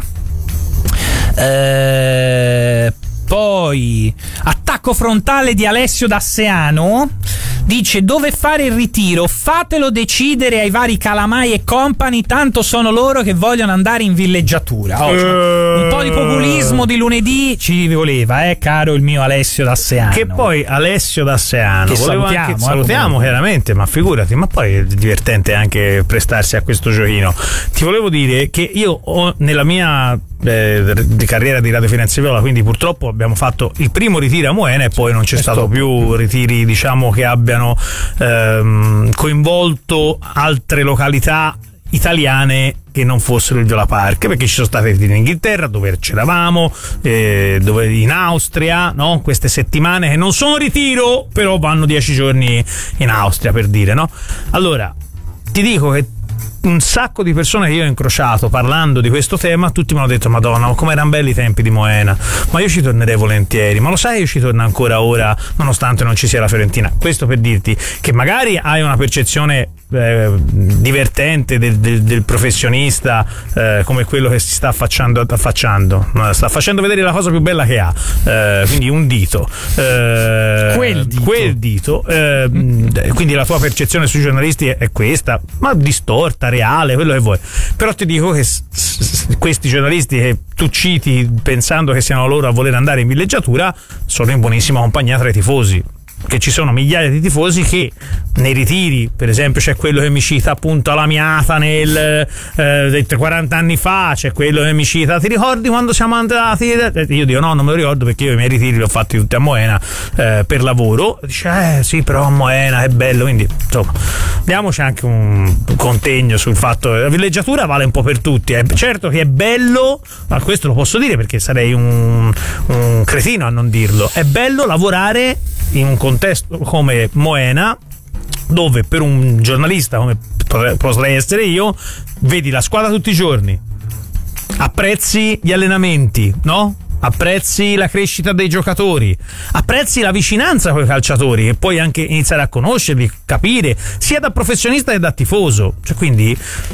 Poi attacco frontale di Alessio D'Asseano, dice: dove fare il ritiro? Fatelo decidere ai vari Calamai e company, tanto sono loro che vogliono andare in villeggiatura. Un po' di populismo di lunedì ci voleva, caro il mio Alessio D'Asseano. Che poi Alessio D'Asseano, che salutiamo chiaramente, ma figurati, ma poi è divertente anche prestarsi a questo giochino. Ti volevo dire che io ho nella mia di carriera di Radio Firenze Viola, quindi purtroppo abbiamo fatto il primo ritiro a Moena e poi non c'è stato più ritiri, diciamo, che abbiano coinvolto altre località italiane che non fossero il Viola Park, perché ci sono stati ritiri in Inghilterra dove c'eravamo, dove in Austria, no? Queste settimane che non sono ritiro, però vanno 10 giorni in Austria, per dire, no? Allora, ti dico che un sacco di persone che io ho incrociato parlando di questo tema, tutti mi hanno detto: Madonna, ma come erano belli i tempi di Moena, ma io ci tornerei volentieri. Ma lo sai, io ci torno ancora ora nonostante non ci sia la Fiorentina. Questo per dirti che magari hai una percezione divertente del professionista, come quello che si sta sta facendo vedere la cosa più bella che ha, quindi un dito, quel dito, quindi la tua percezione sui giornalisti è questa, ma distorta, reale, quello che vuoi. Però ti dico che questi giornalisti che tu citi pensando che siano loro a voler andare in villeggiatura sono in buonissima compagnia tra i tifosi, che ci sono migliaia di tifosi che nei ritiri, per esempio c'è quello che mi cita appunto la Miata 40 anni fa, c'è quello che mi cita: ti ricordi quando siamo andati? Io dico no, non me lo ricordo, perché io i miei ritiri li ho fatti tutti a Moena per lavoro. Dice sì, però a Moena è bello, quindi insomma diamoci anche un contegno sul fatto che la villeggiatura vale un po' per tutti. Certo che è bello, ma questo lo posso dire perché sarei un cretino a non dirlo, è bello lavorare in un contesto come Moena, dove per un giornalista come potrei essere io, vedi la squadra tutti i giorni, apprezzi gli allenamenti, no? Apprezzi la crescita dei giocatori, apprezzi la vicinanza con i calciatori e puoi anche iniziare a conoscerli, capire, sia da professionista che da tifoso. Cioè, quindi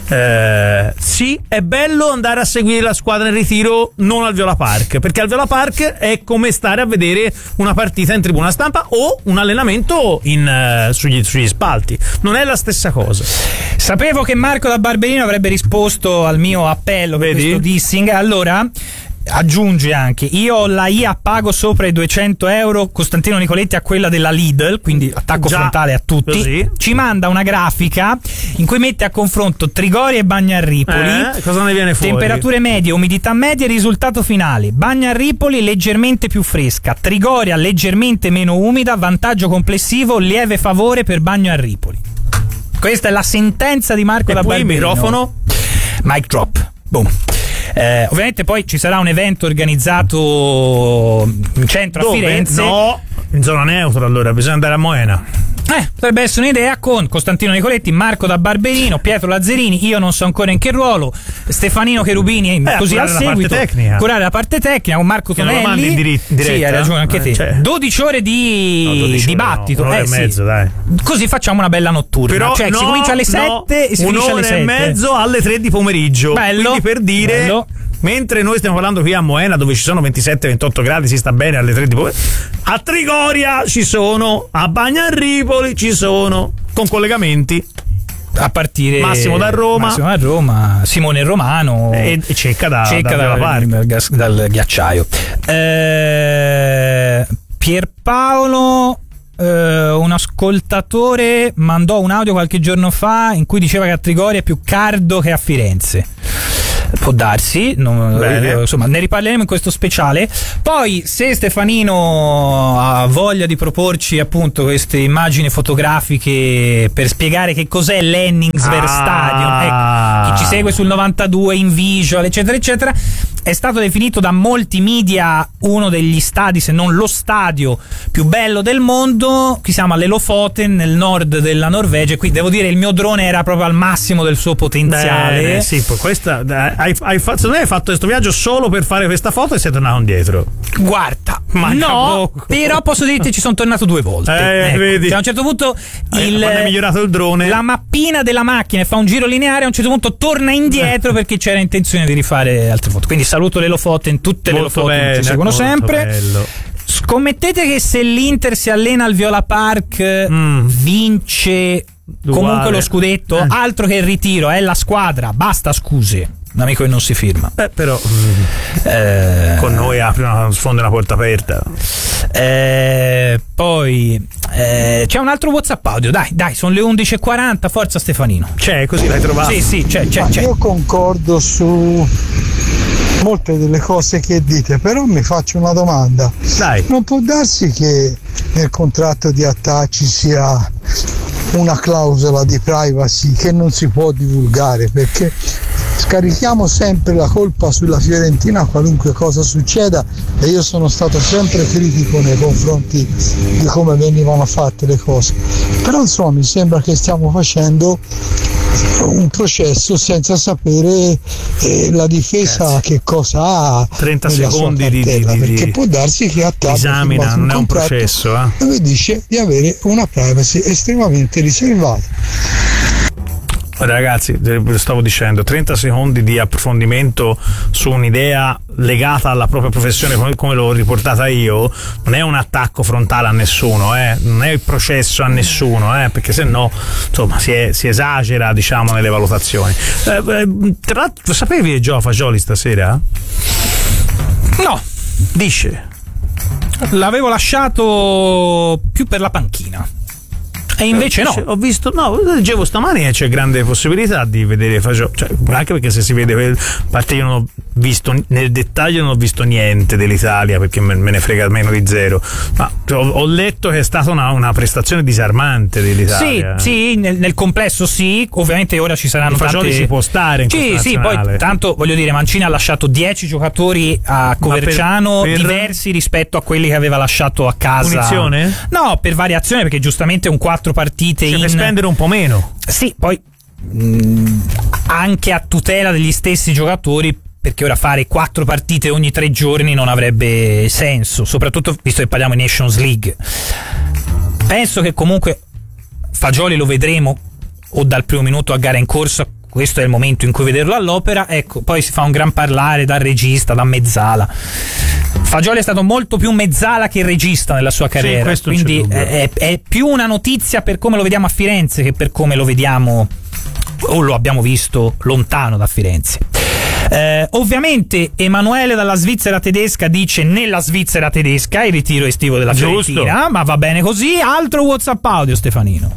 sì, è bello andare a seguire la squadra in ritiro, non al Viola Park, perché al Viola Park è come stare a vedere una partita in tribuna stampa o un allenamento sugli spalti, non è la stessa cosa. Sapevo che Marco da Barberino avrebbe risposto al mio appello per questo dissing. Allora, aggiunge anche: io ho la IA pago sopra i 200 euro, Costantino Nicoletti ha quella della Lidl, quindi attacco frontale a tutti. Così. Ci manda una grafica in cui mette a confronto Trigoria e Bagnarripoli, cosa ne viene fuori? Temperature medie, umidità media, risultato finale: Bagnarripoli leggermente più fresca, Trigoria leggermente meno umida, vantaggio complessivo lieve favore per Bagnarripoli. Questa è la sentenza di Marco da Barberino. Microfono, mic drop, boom. Ovviamente poi ci sarà un evento organizzato in centro a Firenze. No, in zona neutra, allora bisogna andare a Moena. Potrebbe essere un'idea, con Costantino Nicoletti, Marco da Barberino, Pietro Lazzarini, io non so ancora in che ruolo, Stefanino Cherubini così al seguito, curare la parte tecnica con Marco Tonelli. Diretta. Sì, hai ragione anche te. 12 ore di dibattito, un'ora e mezzo, dai. Così facciamo una bella notturna. Però si comincia alle 7 e si finisce alle 7. Un'ora e mezzo alle 3 di pomeriggio. Bello. Quindi per dire, bello. Mentre noi stiamo parlando qui a Moena, dove ci sono 27-28 gradi, si sta bene alle 3 di pomeriggio. A Trigoria ci sono, a Bagnarripoli ci sono, con collegamenti a partire Massimo da Roma, Simone Romano e Cecca dalla parte dal ghiacciaio. Pierpaolo, un ascoltatore mandò un audio qualche giorno fa in cui diceva che a Trigoria è più caldo che a Firenze. Può darsi, insomma ne riparleremo in questo speciale. Poi se Stefanino ha voglia di proporci appunto queste immagini fotografiche per spiegare che cos'è l'Henningsberg Stadium, chi ci segue sul 92 in visual eccetera eccetera, è stato definito da molti media uno degli stadi, se non lo stadio più bello del mondo. Qui siamo all'Elofoten nel nord della Norvegia, qui devo dire il mio drone era proprio al massimo del suo potenziale. Sì, poi questa hai fatto questo viaggio solo per fare questa foto e sei tornato indietro. Guarda, però posso dirti ci sono tornato 2 volte. Vedi. Cioè, a un certo punto quando hai migliorato il drone, la mappina della macchina fa un giro lineare, a un certo punto torna indietro perché c'era intenzione di rifare altre foto. Quindi saluto le Lofoten, tutte le Lofoten ci seguono sempre. Bello. Scommettete che se l'Inter si allena al Viola Park vince comunque lo scudetto, altro che il ritiro, è la squadra, basta scuse. Un amico che non si firma. Però con noi sfonda una porta aperta. Poi c'è un altro WhatsApp audio. Dai, sono le 11:40. Forza Stefanino. C'è, così l'hai trovato? Sì, c'è. Io concordo su molte delle cose che dite, però mi faccio una domanda. Dai. Non può darsi che nel contratto di Attà ci sia una clausola di privacy che non si può divulgare, perché scarichiamo sempre la colpa sulla Fiorentina qualunque cosa succeda, e io sono stato sempre critico nei confronti di come venivano fatte le cose, però insomma mi sembra che stiamo facendo un processo senza sapere la difesa che cosa ha 30 secondi perché può darsi che esamina, non è un processo dove dice di avere una privacy estremamente riservata. Ragazzi, stavo dicendo 30 secondi di approfondimento su un'idea legata alla propria professione come l'ho riportata io, non è un attacco frontale a nessuno, non è il processo a nessuno, perché se no insomma si esagera, diciamo, nelle valutazioni. Tra l'altro, sapevi che gioca Fagioli stasera? No, dice l'avevo lasciato più per la panchina. E invece no, leggevo stamani e c'è grande possibilità di vedere Fagioli, cioè, anche perché se si vede, a parte io non ho visto nel dettaglio, non ho visto niente dell'Italia perché me ne frega meno di zero, ma ho letto che è stata una prestazione disarmante dell'Italia. Sì, nel complesso sì, ovviamente ora ci saranno Fagioli si può stare in sì, poi tanto voglio dire, Mancini ha lasciato 10 giocatori a Coverciano diversi rispetto a quelli che aveva lasciato a casa. Punizione? No, per variazione, perché giustamente un 4 partite per spendere un po' meno. Sì, poi anche a tutela degli stessi giocatori, perché ora fare 4 partite ogni 3 giorni non avrebbe senso, soprattutto visto che parliamo di Nations League. Penso che comunque Fagioli lo vedremo o dal primo minuto a gara in corsa, questo è il momento in cui vederlo all'opera. Ecco, poi si fa un gran parlare dal regista, da mezzala. Fagioli è stato molto più mezzala che regista nella sua carriera, quindi è più una notizia per come lo vediamo a Firenze che per come lo vediamo o lo abbiamo visto lontano da Firenze. Ovviamente Emanuele dalla Svizzera tedesca dice nella Svizzera tedesca il ritiro estivo della Fiorentina, ma va bene così. Altro WhatsApp audio, Stefanino.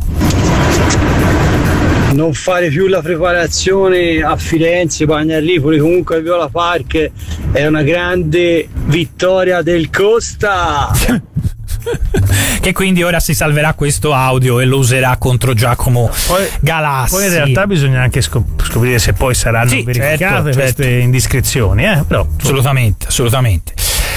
Non fare più la preparazione a Firenze, Bagnarlipoli, comunque a Viola Park è una grande vittoria del Costa. Che quindi ora si salverà questo audio e lo userà contro Giacomo Galassi. Poi in realtà bisogna anche scoprire se poi saranno verificate queste indiscrezioni, però assolutamente.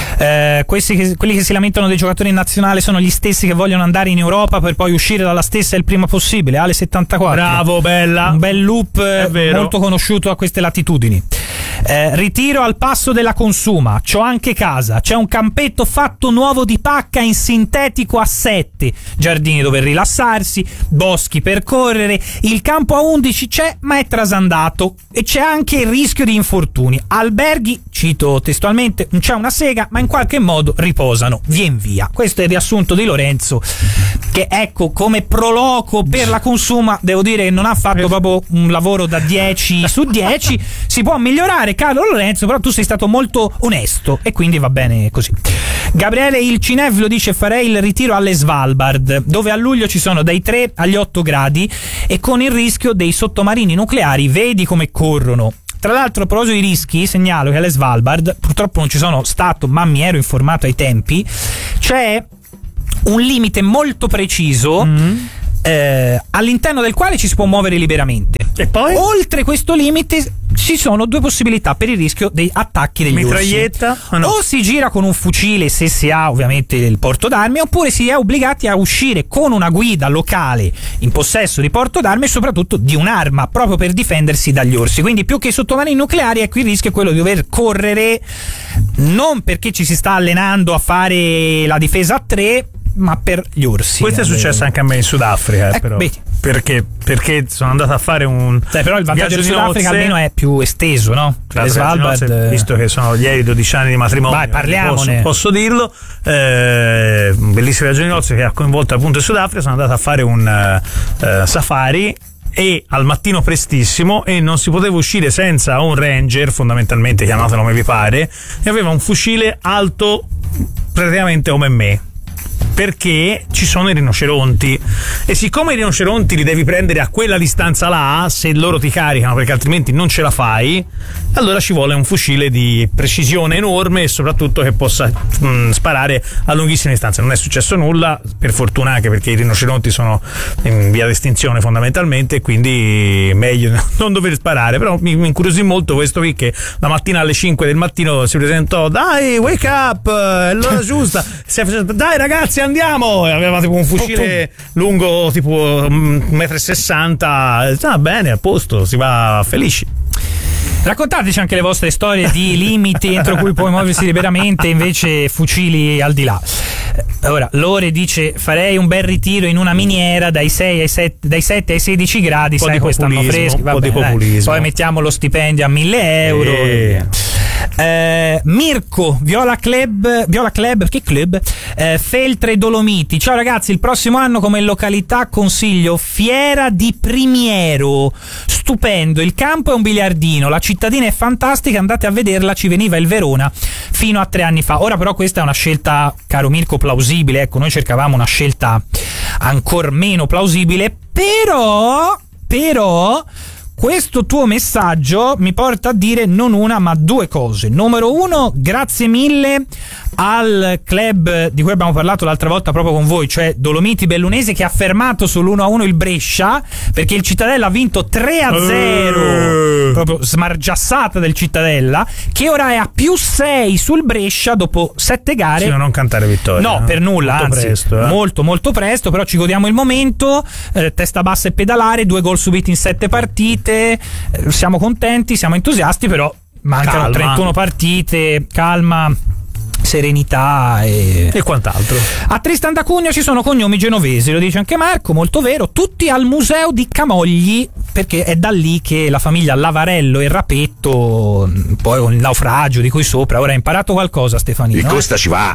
Quelli che si lamentano dei giocatori in nazionale sono gli stessi che vogliono andare in Europa per poi uscire dalla stessa il prima possibile. Ale 74. Bravo, bella. Un bel loop molto conosciuto a queste latitudini. Ritiro al passo della Consuma. C'ho anche casa. C'è un campetto fatto nuovo di pacca in sintetico a 7. Giardini dove rilassarsi, boschi per correre. Il campo a 11 c'è, ma è trasandato. E c'è anche il rischio di infortuni. Alberghi, cito testualmente, non c'è una sega, ma in qualche modo riposano. Vien via. Questo è il riassunto di Lorenzo, che ecco, come proloco per la Consuma, devo dire che non ha fatto proprio un lavoro da 10 su 10. Si può migliorare, caro Lorenzo, però tu sei stato molto onesto e quindi va bene così. Gabriele il Cinevlo dice: farei il ritiro alle Svalbard, dove a luglio ci sono dai 3 agli 8 gradi e con il rischio dei sottomarini nucleari, vedi come corrono. Tra l'altro, a proposito di rischi, segnalo che alle Svalbard, purtroppo non ci sono stato, ma mi ero informato ai tempi, c'è un limite molto preciso all'interno del quale ci si può muovere liberamente. E poi? Oltre questo limite ci sono due possibilità per il rischio dei attacchi degli mitraglietta orsi. O si gira con un fucile, se si ha ovviamente il porto d'armi, oppure si è obbligati a uscire con una guida locale in possesso di porto d'armi e soprattutto di un'arma, proprio per difendersi dagli orsi. Quindi più che i sottomarini nucleari, ecco, il rischio è quello di dover correre, non perché ci si sta allenando a fare la difesa a 3, ma per gli orsi. Questo è successo anche a me in Sudafrica, però. Perché sono andato a fare un però il vantaggio del Sudafrica almeno è più esteso, no? Le Svalbard, visto che sono ieri 12 anni di matrimonio, vai, parliamone. Posso dirlo, bellissima viaggio di nozze che ha coinvolto appunto il Sudafrica. Sono andato a fare un safari e al mattino prestissimo, e non si poteva uscire senza un ranger, fondamentalmente, chiamatelo come vi pare, e aveva un fucile alto praticamente come me, perché ci sono i rinoceronti, e siccome i rinoceronti li devi prendere a quella distanza là, se loro ti caricano, perché altrimenti non ce la fai, allora ci vuole un fucile di precisione enorme e soprattutto che possa sparare a lunghissime distanze. Non è successo nulla, per fortuna, anche perché i rinoceronti sono in via d'estinzione fondamentalmente, e quindi meglio non dover sparare. Però mi incuriosì molto questo qui, che la mattina alle 5 del mattino si presentò: dai, wake up, è l'ora giusta, dai ragazzi andiamo, e aveva tipo un fucile lungo tipo 1,60 m. Ah, bene, a posto, si va felici. Raccontateci anche le vostre storie di limiti entro cui puoi muoversi liberamente, invece fucili al di là. Ora, Lore dice: farei un bel ritiro in una miniera dai 7 ai 16 gradi, sai, quest'anno freschi. Un po' di populismo. Poi mettiamo lo stipendio a 1.000 euro. Mirko, Viola Club, che club? Feltre Dolomiti. Ciao ragazzi, il prossimo anno come località consiglio Fiera di Primiero, stupendo, il campo è un biliardino, la cittadina è fantastica, andate a vederla, ci veniva il Verona fino a 3 anni fa. Ora però questa è una scelta, caro Mirko, plausibile, ecco, noi cercavamo una scelta ancor meno plausibile, però questo tuo messaggio mi porta a dire non una ma 2 cose. Numero 1, grazie mille al club di cui abbiamo parlato l'altra volta proprio con voi, cioè Dolomiti Bellunese, che ha fermato sull'1-1 il Brescia, perché il Cittadella ha vinto 3-0, proprio smargiassata del Cittadella, che ora è a +6 sul Brescia dopo 7 gare. Sì, non cantare vittoria. No, per nulla, molto anzi presto, molto molto presto, però ci godiamo il momento, testa bassa e pedalare, 2 gol subiti in 7 partite, siamo contenti, siamo entusiasti, però mancano 31 partite, calma, serenità e quant'altro. A Tristan da Cuneo ci sono cognomi genovesi, lo dice anche Marco, molto vero, tutti al museo di Camogli, perché è da lì che la famiglia Lavarello e Rapetto, poi un naufragio di cui sopra. Ora hai imparato qualcosa, Stefanino? Il Costa ci va.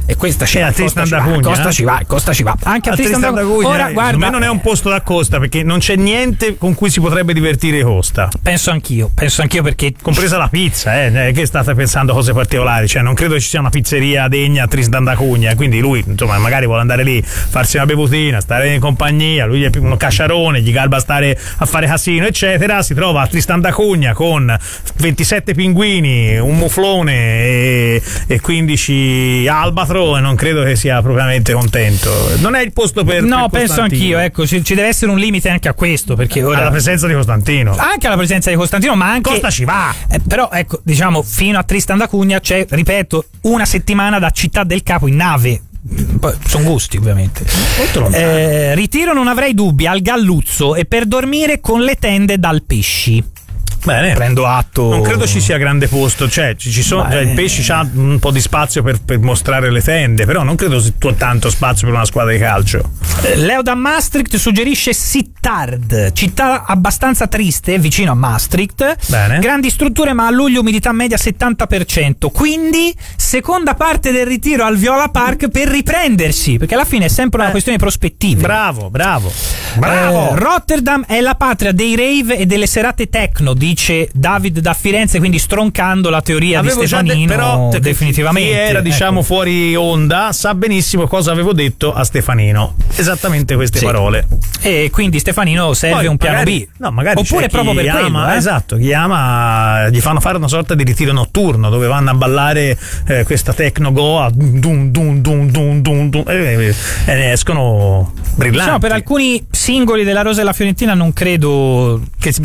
e questa ci a va, Tristan da Cunha, Costa ci va anche a Tristan da Cunha. Ora guarda, me non è un posto da Costa, perché non c'è niente con cui si potrebbe divertire Costa. Penso anch'io perché compresa la pizza, che state pensando cose particolari, cioè non credo ci sia una pizzeria degna a Tristan da Cunha, quindi lui insomma magari vuole andare lì, farsi una bevutina, stare in compagnia, lui è uno cacciarone, gli garba stare a fare casino eccetera, si trova a Tristan da Cunha con 27 pinguini, un muflone e 15 albatro, e non credo che sia propriamente contento. Non è il posto per penso anch'io, ecco, ci deve essere un limite anche a questo, perché ora alla presenza di Costantino, ma anche Costa ci va, però ecco, diciamo, fino a Tristan da Cunha c'è, ripeto, una settimana da Città del Capo in nave. Poi sono gusti, ovviamente. Ritiro non avrei dubbi al Galluzzo e per dormire con le tende dal Pesci. Bene, prendo atto. Non credo ci sia grande posto, cioè ci sono, cioè, il Pesci c'ha un po' di spazio per mostrare le tende, però non credo sia tanto spazio per una squadra di calcio. Leo da Maastricht suggerisce Sittard, città abbastanza triste, vicino a Maastricht. Bene. Grandi strutture, ma a luglio umidità media 70%. Quindi seconda parte del ritiro al Viola Park per riprendersi, perché alla fine è sempre una questione di prospettive. Bravo. Rotterdam è la patria dei rave e delle serate techno, dice David da Firenze, quindi stroncando la teoria di Stefanino. Però definitivamente chi era diciamo fuori onda sa benissimo cosa avevo detto a Stefanino, esattamente queste parole, e quindi Stefanino serve poi, un piano magari, B, no, magari oppure proprio per quello, esatto, chi ama gli fanno fare una sorta di ritiro notturno dove vanno a ballare questa techno go a dum dum dum dum dum dum, e ne escono brillanti. Diciamo, per alcuni singoli della Rosa e la Fiorentina non credo che